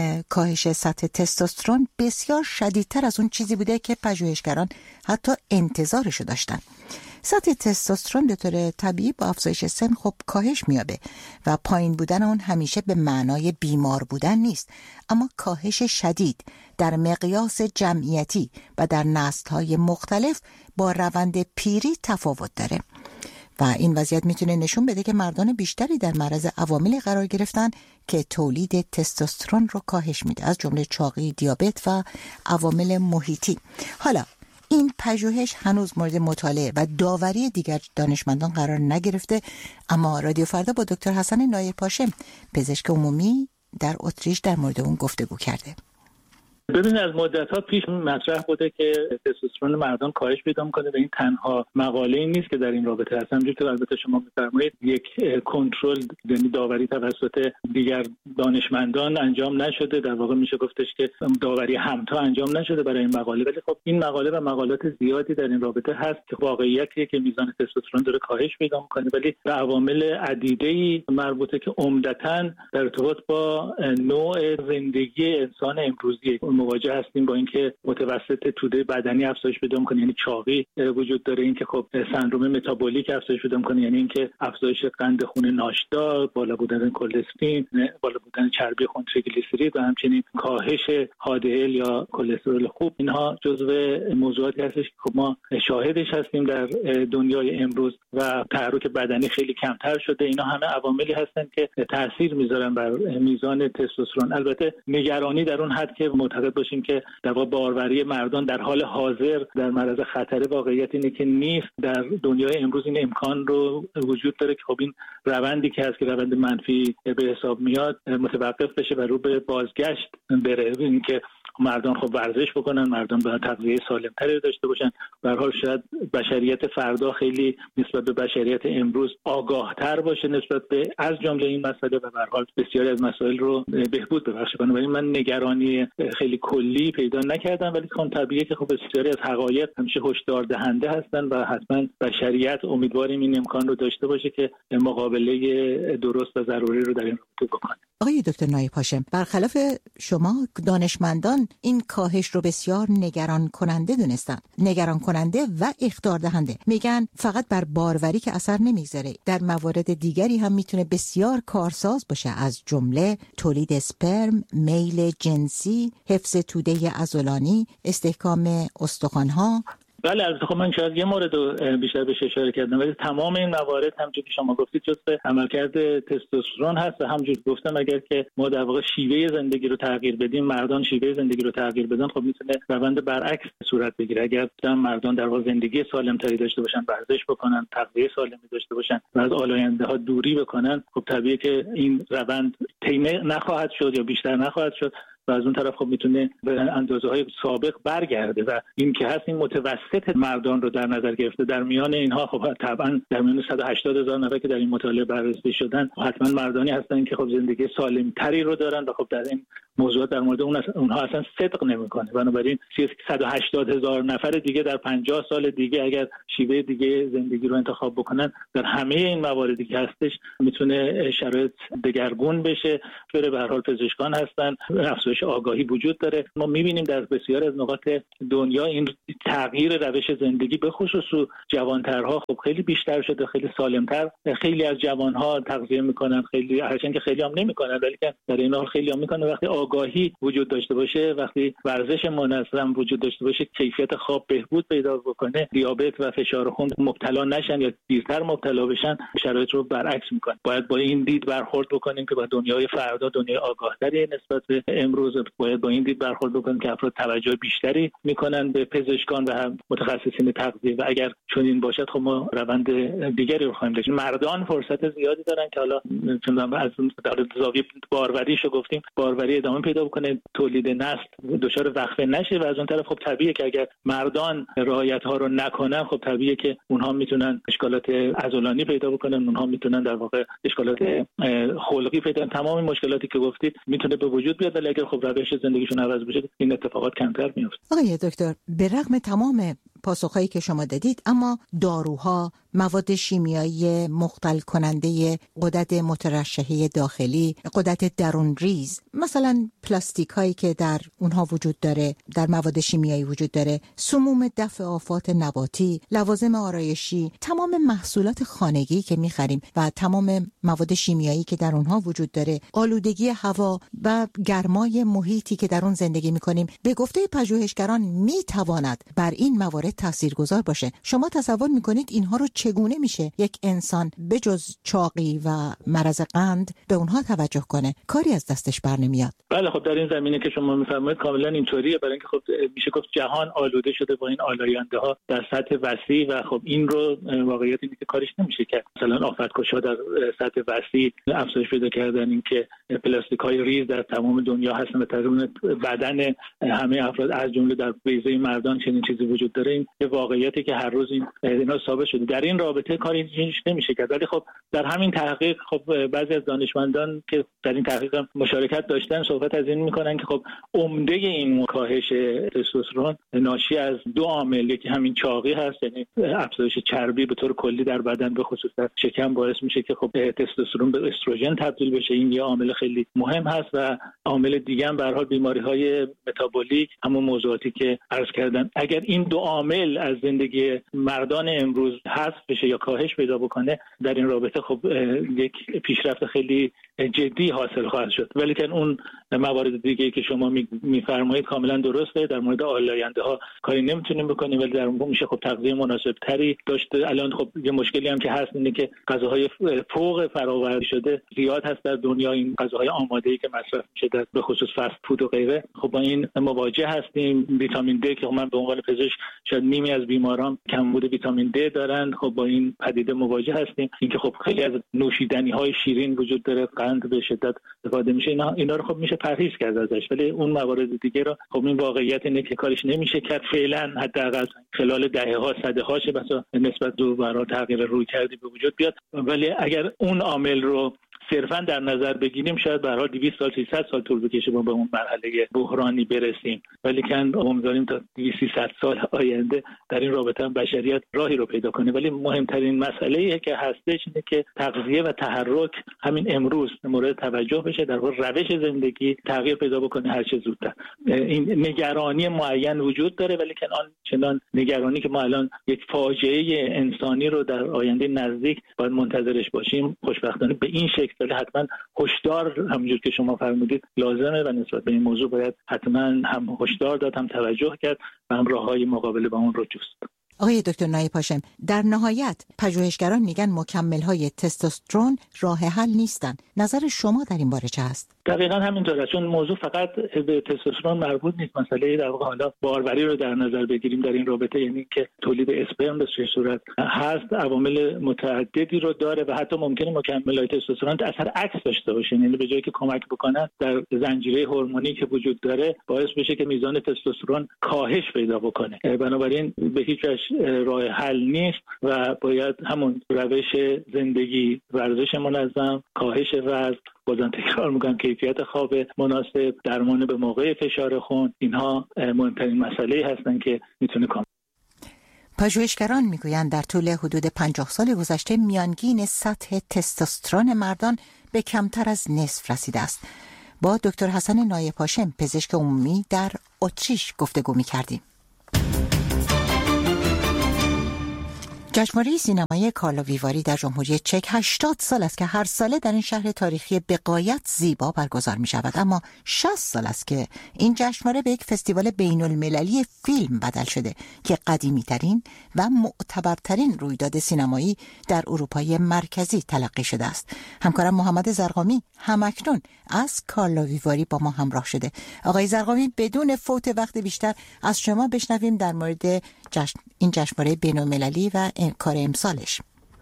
کاهش سطح تستوسترون بسیار شدیدتر از اون چیزی بوده که پژوهشگران حتی انتظارشو داشتن. سطح تستوسترون به طور طبیعی با افزایش سن خب کاهش میابه و پایین بودن اون همیشه به معنای بیمار بودن نیست، اما کاهش شدید در مقیاس جمعیتی و در نسل‌های مختلف با روند پیری تفاوت داره و این وضعیت میتونه نشون بده که مردان بیشتری در معرض عواملی قرار گرفتن که تولید تستوسترون رو کاهش میده، از جمله چاقی، دیابت و عوامل محیطی. حالا این پژوهش هنوز مورد مطالعه و داوری دیگر دانشمندان قرار نگرفته، اما رادیو فردا با دکتر حسن نایرپاشم، پزشک عمومی در اتریش، در مورد اون گفتگو کرده.
ببینید از مدت‌ها پیش مطرح بوده که تستوسترون مردان کاهش پیدا می‌کنه و این تنها مقاله‌ای نیست که در این رابطه هست. همونجوری که البته شما می‌فرمایید یک کنترل، یعنی داوری توسط دیگر دانشمندان انجام نشده، در واقع میشه گفتش که داوری همتا انجام نشده برای این مقاله، ولی خب این مقاله و مقالات زیادی در این رابطه هست که واقعیتیه که میزان تستوسترون داره کاهش پیدا می‌کنه، ولی به عوامل عدیده‌ای مربوطه که عمدتاً در ارتباط با نوع زندگی انسان امروزی مواجه هستیم، با اینکه متوسط توده بدنی افزایش پیدا می‌کنه، یعنی چاقی وجود داره، اینکه خب سندروم متابولیک افزایش پیدا می‌کنه، یعنی اینکه افزایش قند خون ناشتا، بالا بودن کلسترول، بالا بودن چربی خون تریگلیسیرید و همچنین کاهش HDL یا کلسترول خوب. اینها جزو موضوعاتی هستش که خب ما شاهدش هستیم در دنیای امروز و تحرک بدنی خیلی کمتر شده. اینا همه عواملی هستن که تاثیر میذارن بر میزان تستوسترون. البته نگرانی در اون حد که معتقد باشیم که در واقع باروری مردان در حال حاضر در معرض خطر، واقعیت اینه که نیست. در دنیای امروز این امکان رو وجود داره که خب این روندی که هست که روند منفی به حساب میاد متوقف بشه و رو به بازگشت بره. این که مردان خب ورزش بکنن، مردان باید تغذیه سالم‌تری داشته باشن. به هر حال شاید بشریت فردا خیلی نسبت به بشریت امروز آگاه‌تر باشه نسبت به از جمله این مسئله و به هر حال بسیاری از مسائل رو بهبود ببخشه. بنابراین من نگرانی خیلی کلی پیدا نکردم، ولی خب طبیعیه که خب بسیاری از حقایق همیشه هشدار دهنده هستن و حتما بشریت امیدواریم این امکان رو داشته باشه که مقابله درست و ضروری رو در این رابطه بکنه.
آقای دکتر نایرپاشم، برخلاف شما دانشمندان این کاهش رو بسیار نگران کننده دونستن، نگران کننده و اخطار دهنده. میگن فقط بر باروری که اثر نمیگذاره، در موارد دیگری هم میتونه بسیار کارساز باشه، از جمله تولید اسپرم، میل جنسی، حفظ توده عضلانی، استحکام استخوان‌ها.
بله، البته خب من شاید یه مورد رو بیشتر بهش اشاره کردم، ولی تمام این موارد همونجوری که شما گفتید جزء عملکرد تستوسترون هست و همونجوری گفتم اگر که ما در واقع شیوه زندگی رو تغییر بدیم، مردان شیوه زندگی رو تغییر بدن، خب میتونه روند برعکس صورت بگیره. اگر مردان در واقع زندگی سالم‌تری داشته باشن، ورزش بکنن، تغذیه سالمی داشته باشن و از آلاینده‌ها دوری بکنن، خب طبیعیه که این روند طی نخواهد شد یا بیشتر نخواهد شد و از اون طرف خب میتونه به اندازه‌های سابق برگرده و این که هست این متوسط مردان رو در نظر گرفته. در میان اینها خب طبعا در میان 180,000 نفر که در این مطالعه بررسی شدن حتما مردانی هستن که خب زندگی سالم‌تری رو دارن و خب در این موضوعات در مورد اونها اصلا صدق نمی‌کنه. بنابراین 180,000 نفر دیگه در 50 سال دیگه اگر شیوه دیگه زندگی رو انتخاب بکنن، در همه این مواردی که هستش میتونه شرایط دگرگون بشه. به هر حال پزشکان هستن، افزایش آگاهی وجود داره. ما می‌بینیم در بسیار از نقاط دنیا این تغییر روش زندگی به خصوص جوانترها خب خیلی بیشتر شده، خیلی سالمتر. خیلی از جوانها تغذیه میکنن، خیلی هرچند که خیلی هم نمیکنن ولی در این حال خیلی هم میکنن. وقتی آگاهی وجود داشته باشه، وقتی ورزش منظم وجود داشته باشه، کیفیت خواب بهبود پیدا بکنه، دیابت و فشار خون مبتلا نشن یا دیرتر مبتلا بشن، شرایط رو برعکس میکنه. باید با این دید برخورد بکنیم که با دنیای فردا دنیای آگاه‌تری نسبت به امروز، باید با این دید برخورد بکنیم که افراد توجه بیشتری میکنن به پزشکان و متخصصین تغذیه و اگر چنین باشد خب ما روند دیگری رو خواهیم داشت. مردان فرصت زیادی دارن که حالا چون از زاویه باروریشو گفتیم، باروری ادامه پیدا بکنه، تولید نسل دچار وقفه نشه و از اون طرف خب طبیعیه که اگر مردان رعایت ها رو نکنن، خب طبیعیه که اونها میتونن اشکالات عضلانی پیدا بکنن، اونها میتونن در واقع اشکالات خلقی پیدا کنن. تمام مشکلاتی که گفتید میتونه به وجود بیاد ولی اگر خب روش زندگیشون عوض بشه این اتفاقات کمتر میفته.
آقای دکتر، به رغم تمام پاسخهایی که شما دادید، اما داروها، مواد شیمیایی مختل کننده غدد مترشحه داخلی، غدد درون ریز، مثلا پلاستیک هایی که در اونها وجود داره، در مواد شیمیایی وجود داره، سموم دفع آفات نباتی، لوازم آرایشی، تمام محصولات خانگی که میخریم و تمام مواد شیمیایی که در اونها وجود داره، آلودگی هوا و گرمای محیطی که در اون زندگی میکنیم، به گفته پژوهشگران میتواند بر این موارد تاثیرگذار باشه. شما تصور میکنید اینها رو چگونه میشه یک انسان بجز چاقی و مرض قند به اونها توجه کنه؟ کاری از دستش بر نمیاد.
بله خب در این زمینه که شما میفرمایید کاملا اینطوریه، برای اینکه خب میشه گفت جهان آلوده شده با این آلاینده ها در سطح وسیع و خب این رو واقعیت اینه که کارش نمیشه که مثلا آفتکش‌ها در سطح وسیع افزایش پیدا کردن، این که پلاستیک‌های ریز در تمام دنیا هستن و تقریبا بدن همه افراد از جمله در بیضه مردان چنین چیزی وجود داره. این واقعیتی که هر روز اینا ثابت شده. در این رابطه کاری نمیشه کرد. ولی خب در همین تحقیق خب بعضی از دانشمندان که در این تحقیق مشارکت داشتن صحبت از این میکنن که خب عمده این کاهش تستوسترون ناشی از دو عامل، یکی همین چاقی هست، یعنی افزایش چربی به طور کلی در بدن به خصوص در شکم باعث میشه که خب تستوسترون به استروژن تبدیل بشه. این یه عامل خیلی مهم هست و عامل دیگه هم به هر حال بیماری‌های متابولیک، همون موضوعاتی که عرض کردم. اگر این دو عامل از زندگی مردان امروز حذف بشه یا کاهش پیدا بکنه، در این رابطه خب یک پیشرفت خیلی جدی حاصل خواهد شد. ولی که اون موارد دیگه که شما میفرمایید کاملا درسته. در مورد آلاینده ها کاری نمیتونیم بکنیم ولی در اون میشه خب تغذیه مناسب تری داشت. الان خب یه مشکلی هم که هست اینه که غذاهای فوق فراورده شده زیاد هست در دنیا، این غذاهای آماده‌ای که مصرف میشه در به خصوص فست فود و غیره. خب با این مواجه هستیم. ویتامین د که من به عنوان پزشک شاید نیمی از بیماران کمبود ویتامین د دارن، خب با این پدیده مواجه هستیم. اینکه خب خیلی از نوشیدنی‌های شیرین وجود داره، قند به شدت استفاده میشه، اینا رو خب میشه پرهیز کرد ازش. ولی اون موارد دیگه رو خب این واقعیت اینه که کارش نمیشه کرد فعلا، حداقل خلال دهه‌ها صده‌ها بسا نسبت به برای تغییر رویکردی به وجود بیاد. ولی اگر اون عامل رو صرفا در نظر بگیریم شاید به هر حال 200 سال 300 سال طول بکشه ما به اون مرحله بحرانی برسیم، ولی کن امیدواریم تا 200 سال آینده در این رابطه هم بشریت راهی رو پیدا کنه. ولی مهمترین مسئله‌ای که هستش اینه که تغذیه و تحرک همین امروز مورد توجه بشه، در واقع روش زندگی تغییر پیدا بکنه هر چه زودتر. این نگرانی معین وجود داره، ولی کن آن چنان نگرانی که ما الان یک فاجعه انسانی رو در آینده نزدیک باید منتظرش باشیم خوشبختانه به این شکل حتما هشدار همونجور که شما فرمودید لازمه و نسبت به این موضوع باید حتما هم هشدار داد هم توجه کرد و هم راههای مقابله با اون رو جست.
آقای دکتر نایب هاشم، در نهایت پژوهشگران میگن مکمل‌های تستوسترون راه حل نیستن. نظر شما در این باره چه هست؟
دقیقاً همینطوره، چون موضوع فقط به تستوسترون مربوط نیست. مسئله در واقع حالا باروری رو در نظر بگیریم در این رابطه، یعنی که تولید اسپرم به چه صورت هست، عوامل متعددی رو داره و حتی ممکنه مکمل‌های تستوسترون اثر عکس داشته باشه، یعنی به جایی که کمک بکنن در زنجیره هورمونی که وجود داره باعث بشه که میزان تستوسترون کاهش پیدا بکنه. بنابراین به هیچ وجه راه حل نیست و باید همون روش زندگی، ورزش منظم، کاهش وزن، بازم تکرار میکنم کیفیت خواب مناسب، درمان به موقع فشار خون، اینها مهمترین مسئله هستن که میتونه کام.
پژوهشگران میگویند در طول حدود 50 سال گذشته میانگین سطح تستوسترون مردان به کمتر از نصف رسیده است. با دکتر حسن نایب هاشم، پزشک عمومی در اتریش گفتگو میکردیم. جشنواره سینمایی کارلو ویواری در جمهوری چک 80 سال است که هر ساله در این شهر تاریخی بغایت زیبا برگزار می شود، اما 60 سال است که این جشنواره به یک فستیوال بین المللی فیلم بدل شده که قدیمی ترین و معتبرترین رویداد سینمایی در اروپای مرکزی تلقی شده است. همکارم محمد زرقامی همکنون از کارلو ویواری با ما همراه شده. آقای زرقامی، بدون فوت وقت بیشتر از شما بشنویم در مورد این جشنواره بین المللی و کار امسالش.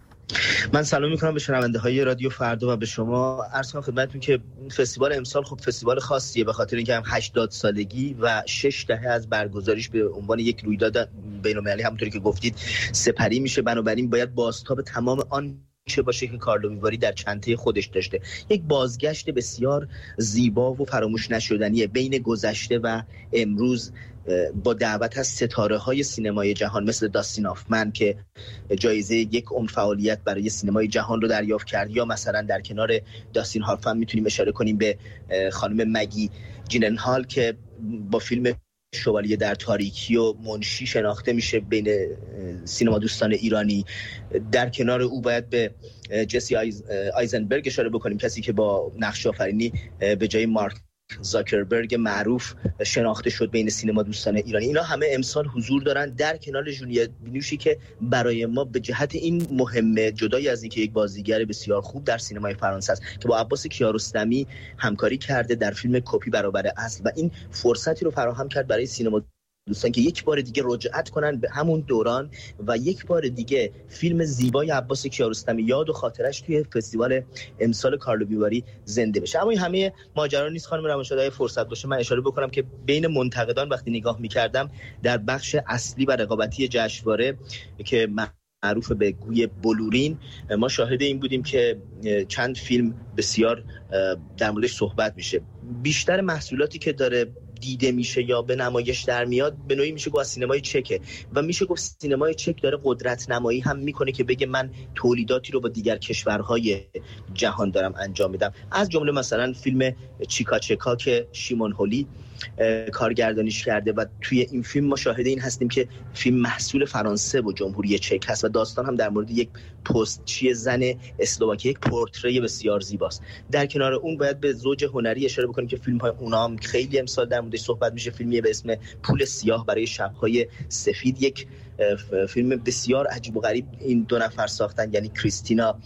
من سلام میکنم به شنونده های رادیو فردا و به شما. عرض کنم خدمتتون که فستیوال امسال خب فستیوال خاصیه به خاطر اینکه هم 80 سالگی و 6 دهه از برگزاریش به عنوان یک رویداد بین المللی همونطوری که گفتید سپری میشه. بنابراین باید بازتاب تمام آن چه باشه که کارلو ویواری در چنته خودش داشته. یک بازگشت بسیار زیبا و فراموش نشدنیه بین گذشته و امروز، با دعوت از ستاره‌های سینمای جهان مثل داستین هافمن که جایزه یک عمر فعالیت برای سینمای جهان رو دریافت کرد، یا مثلا در کنار داستین هافمن میتونیم اشاره کنیم به خانم مگی جیلنهال که با فیلم شوالیه در تاریکی و منشی شناخته میشه بین سینما دوستان ایرانی. در کنار او باید به جسی آیزنبرگ اشاره بکنیم، کسی که با نقش آفرینی به جای مارک زاکربرگ معروف شناخته شد بین سینما دوستان ایرانی. اینا همه امسال حضور دارن در کنار جولیت بینوشی که برای ما به جهت این مهمه، جدای از اینکه یک بازیگر بسیار خوب در سینمای فرانسه است که با عباس کیارستمی همکاری کرده در فیلم کپی برابر اصل و این فرصتی رو فراهم کرد برای سینما دوستان که یک بار دیگه رجعت کنن به همون دوران و یک بار دیگه فیلم زیبای عباس کیارستمی یاد و خاطرش توی فستیوال امسال کارلو ویواری زنده بشه. اما این همه ماجرا نیست خانم روانشناس. فرصت باشه من اشاره بکنم که بین منتقدان وقتی نگاه می‌کردم در بخش اصلی و رقابتی جشنواره که معروف به گوی بلورین، ما شاهد این بودیم که چند فیلم بسیار در موردش صحبت میشه. بیشتر محصولاتی که داره دیده میشه یا به نمایش در میاد به نوعی میشه گفت از سینمای چکه و میشه گفت سینمای چک داره قدرت نمایی هم میکنه که بگه من تولیداتی رو با دیگر کشورهای جهان دارم انجام میدم. از جمله مثلا فیلم چیکا چکا که شیمون هولی کارگردانیش کرده و توی این فیلم ما شاهد این هستیم که فیلم محصول فرانسه و جمهوری چک هست و داستان هم در مورد یک پستچی زن اسلواکی، یک پورتری بسیار زیباست. در کنار اون باید به زوج هنری اشاره بکنیم که فیلم های اونا هم خیلی امسال در موردش صحبت میشه. فیلمی به اسم پول سیاه برای شب‌های سفید، یک فیلم بسیار عجیب و غریب این دو نفر ساختن، یعنی کریستینا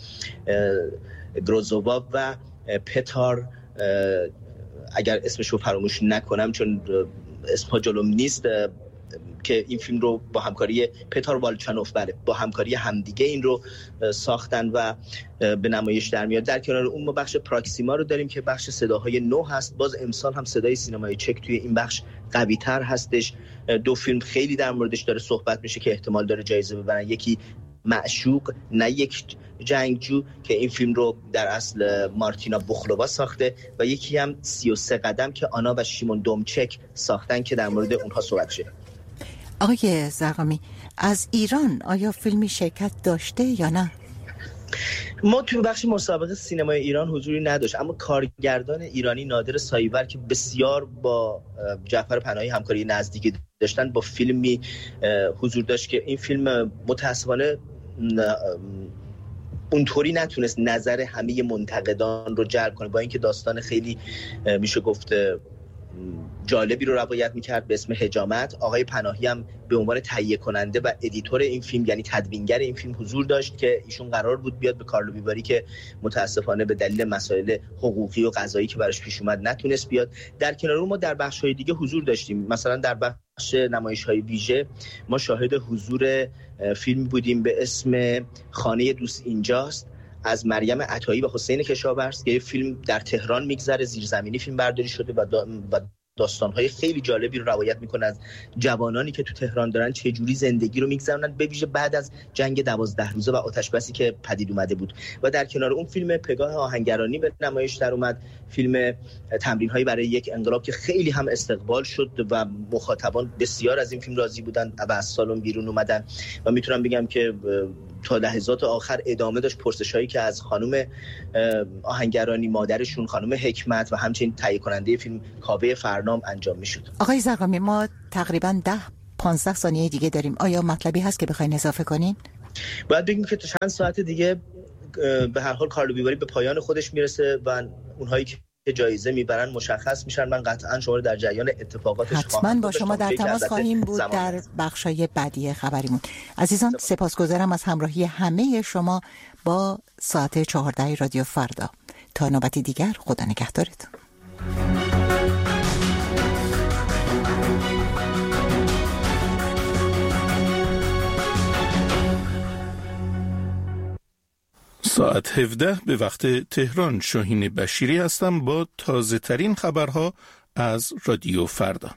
گروزووا و پتار، اگر اسمشو فراموش نکنم چون اسمها جلوم نیست، که این فیلم رو با همکاری پتار والچانوف با همکاری همدیگه این رو ساختن و به نمایش در میاد. در کنار اون ما بخش پراکسیما رو داریم که بخش صداهای نو هست. باز امسال هم صدای سینمای چک توی این بخش قوی تر هستش. دو فیلم خیلی در موردش داره صحبت میشه که احتمال داره جایزه ببرن. یکی معشوق نه یک جنگجو که این فیلم رو در اصل مارتینا بخلووا ساخته و یکی هم 33 قدم که آنا و شیمون دومچک ساختن که در مورد اونها صحبت شده.
آقای زرقامی، از ایران آیا فیلمی شرکت داشته یا نه؟
ما تو بخش مسابقه سینمای ایران حضوری نداشت، اما کارگردان ایرانی نادر سایور که بسیار با جعفر پناهی همکاری نزدیکی داشتن با فیلمی حضور داشت که این فیلم متاسفانه اونطوری نتونست نظر همه منتقدان رو جلب کنه، با اینکه داستان خیلی میشه گفت جالبی رو روایت میکرد به اسم حجامت. آقای پناهی هم به عنوان تهیه کننده و ادیتور این فیلم یعنی تدوینگر این فیلم حضور داشت که ایشون قرار بود بیاد به کارلو ویواری که متاسفانه به دلیل مسائل حقوقی و قضایی که براش پیش اومد نتونست بیاد. در کنار اون ما در بخش‌های دیگه حضور داشتیم، مثلا در بخش نمایش‌های ویژه ما شاهد حضور فیلم بودیم به اسم خانه دوست اینجاست از مریم عطایی و حسین کشاورز که فیلم در تهران میگذره، زیرزمینی فیلم برداری شده و داستان‌های خیلی جالبی رو روایت می‌کنه از جوانانی که تو تهران دارن چه جوری زندگی رو می‌گذرونن به ویژه بعد از جنگ 12 روزه و آتش‌بسی که پدید اومده بود. و در کنار اون فیلم پگاه آهنگرانی به نمایش در اومد، فیلم تمرین‌هایی برای یک انقلاب که خیلی هم استقبال شد و مخاطبان بسیار از این فیلم راضی بودن و از سالن بیرون اومدن و میتونم بگم که تا لحظات آخر ادامه داشت پرسش‌هایی که از خانم آهنگرانی، مادرشون خانم حکمت و همچنین تهیه کننده فیلم کاوه فرنام انجام می‌شد.
آقای زرقامی، ما تقریباً 10-15 ثانیه دیگه داریم. آیا مطلبی هست که بخواید اضافه کنین؟
باید بگیم که تا چند ساعت دیگه به هر حال کارلو ویواری به پایان خودش میرسه و اونهایی که جایزه میبرن مشخص میشن. من قطعا شما رو در جریان اتفاقاتش
حتما با شما در تماس خواهیم بود در بخشای بعدی خبریمون. عزیزان سپاسگزارم از همراهی همه شما با ساعت 14 رادیو فردا. تا نوبتی دیگر خدا نگهدارتون.
ساعت 17 به وقت تهران. شاهین بشیری هستم با تازه ترین خبرها از رادیو فردا.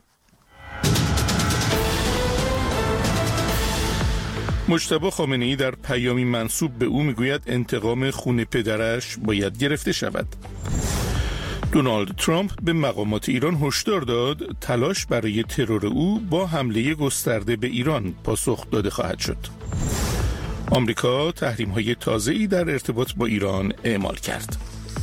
مجتبی خامنه‌ای در پیامی منسوب به او میگوید انتقام خون پدرش باید گرفته شود. دونالد ترامپ به مقامات ایران هشدار داد تلاش برای ترور او با حمله گسترده به ایران پاسخ داده خواهد شد. آمریکا تحریم‌های تازه‌ای در ارتباط با ایران اعمال کرد.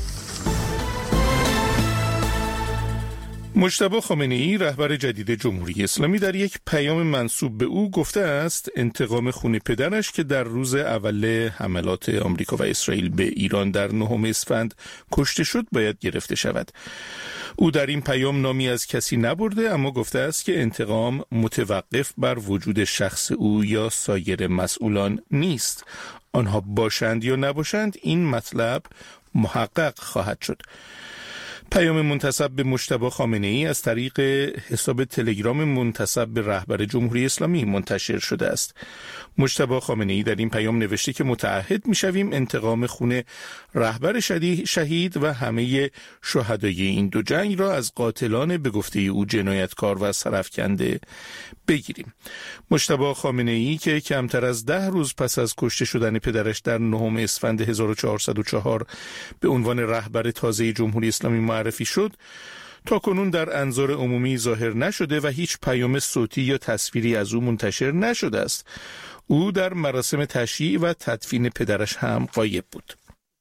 مجتبی خامنه‌ای رهبر جدید جمهوری اسلامی در یک پیام منسوب به او گفته است انتقام خون پدرش که در روز اول حملات آمریکا و اسرائیل به ایران در 9 اسفند کشته شد باید گرفته شود. او در این پیام نامی از کسی نبرده، اما گفته است که انتقام متوقف بر وجود شخص او یا سایر مسئولان نیست. آنها باشند یا نباشند این مطلب محقق خواهد شد. پیام منتسب به مجتبی خامنه‌ای از طریق حساب تلگرام منتسب به رهبر جمهوری اسلامی منتشر شده است. مجتبی خامنه‌ای در این پیام نوشته که متعهد می‌شویم انتقام خون رهبر شهید و همه شهدای این دو جنگ را از قاتلان به گفته او جنایتکار و سرافکنده بگیریم. مجتبی خامنه‌ای که کمتر از 10 روز پس از کشته شدن پدرش در 9 اسفند 1404 به عنوان رهبر تازه جمهوری اسلامی معرفی شد، تا کنون در انظار عمومی ظاهر نشده و هیچ پیام صوتی یا تصویری از او منتشر نشده است. او در مراسم تشییع و تدفین پدرش هم غایب بود.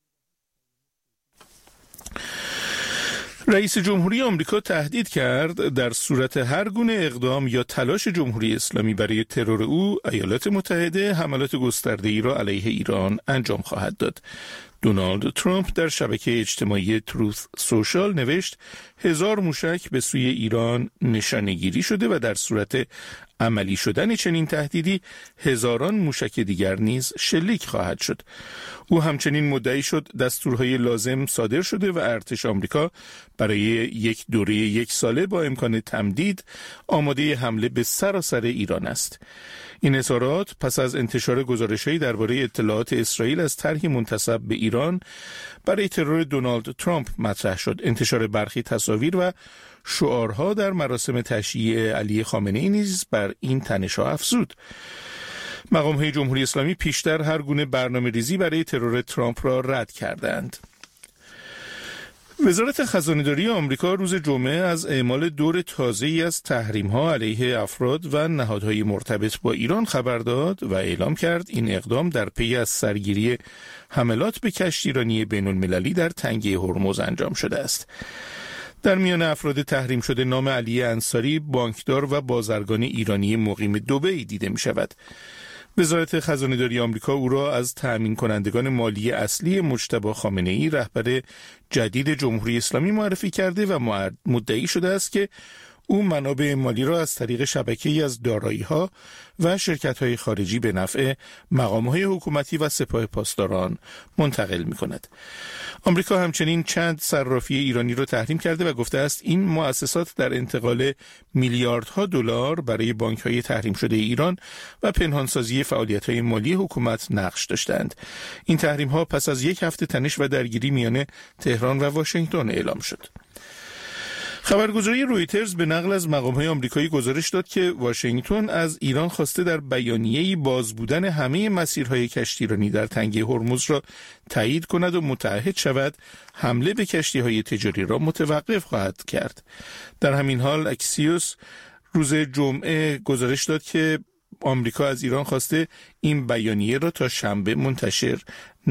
رئیس جمهوری آمریکا تهدید کرد در صورت هر گونه اقدام یا تلاش جمهوری اسلامی برای ترور او، ایالات متحده حملات گسترده‌ای را علیه ایران انجام خواهد داد. دونالد ترامپ در شبکه اجتماعی تروث سوشال نوشت 1000 موشک به سوی ایران نشانه‌گیری شده و در صورت عملی شدن چنین تهدیدی هزاران موشک دیگر نیز شلیک خواهد شد. او همچنین مدعی شد دستورهای لازم صادر شده و ارتش آمریکا برای یک دوره 1 ساله با امکان تمدید آماده حمله به سراسر ایران است. این اظهارات پس از انتشار گزارش‌هایی درباره اطلاعات اسرائیل از طرحی منتسب به ایران برای ترور دونالد ترامپ مطرح شد. انتشار برخی تصاویر و شعارها در مراسم تشییع علی خامنه‌ای نیز بر این تنش‌ها افزود. مقام‌های جمهوری اسلامی پیشتر هر گونه برنامه‌ریزی برای ترور ترامپ را رد کردند. وزارت خزانه‌داری آمریکا روز جمعه از اعمال دور تازه‌ای از تحریم‌ها علیه افراد و نهادهای مرتبط با ایران خبر داد و اعلام کرد این اقدام در پی از سرگیری حملات به کشتیرانی بین‌المللی در تنگه هرمز انجام شده است. در میان افراد تحریم شده نام علی انصاری، بانکدار و بازرگان ایرانی مقیم دبی دیده می شود. وزارت خزانه‌داری آمریکا او را از تأمین کنندگان مالی اصلی مجتبی خامنه‌ای رهبر جدید جمهوری اسلامی معرفی کرده و مدعی شده است که او منابع مالی را از طریق شبکه‌ای از دارایی‌ها و شرکت‌های خارجی به نفع مقام‌های حکومتی و سپاه پاسداران منتقل می‌کند. آمریکا همچنین چند صرافی ایرانی را تحریم کرده و گفته است این مؤسسات در انتقال میلیاردها دلار برای بانک‌های تحریم شده ایران و پنهانسازی فعالیت‌های مالی حکومت نقش داشتند. این تحریم‌ها پس از یک هفته تنش و درگیری میان تهران و واشنگتن اعلام شد. خبرگزاری رویترز به نقل از مقام‌های آمریکایی گزارش داد که واشنگتن از ایران خواسته در بیانیه‌ای باز بودن همه مسیرهای کشتیرانی در تنگه هرمز را تایید کند و متعهد شود حمله به کشتی‌های تجاری را متوقف خواهد کرد. در همین حال اکسیوس روز جمعه گزارش داد که آمریکا از ایران خواسته این بیانیه را تا شنبه منتشر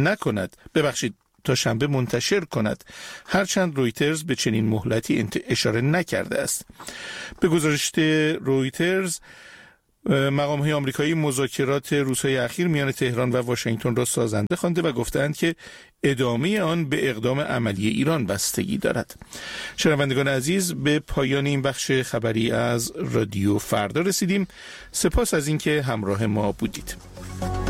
کند، هرچند رویترز به چنین مهلتی اشاره نکرده است. به گزارش رویترز مقام‌های آمریکایی مذاکرات روزهای اخیر میان تهران و واشنگتن را سازنده خوانده و گفتند که ادامه آن به اقدام عملی ایران بستگی دارد. شنوندگان عزیز، به پایان این بخش خبری از رادیو فردا رسیدیم. سپاس از اینکه همراه ما بودید.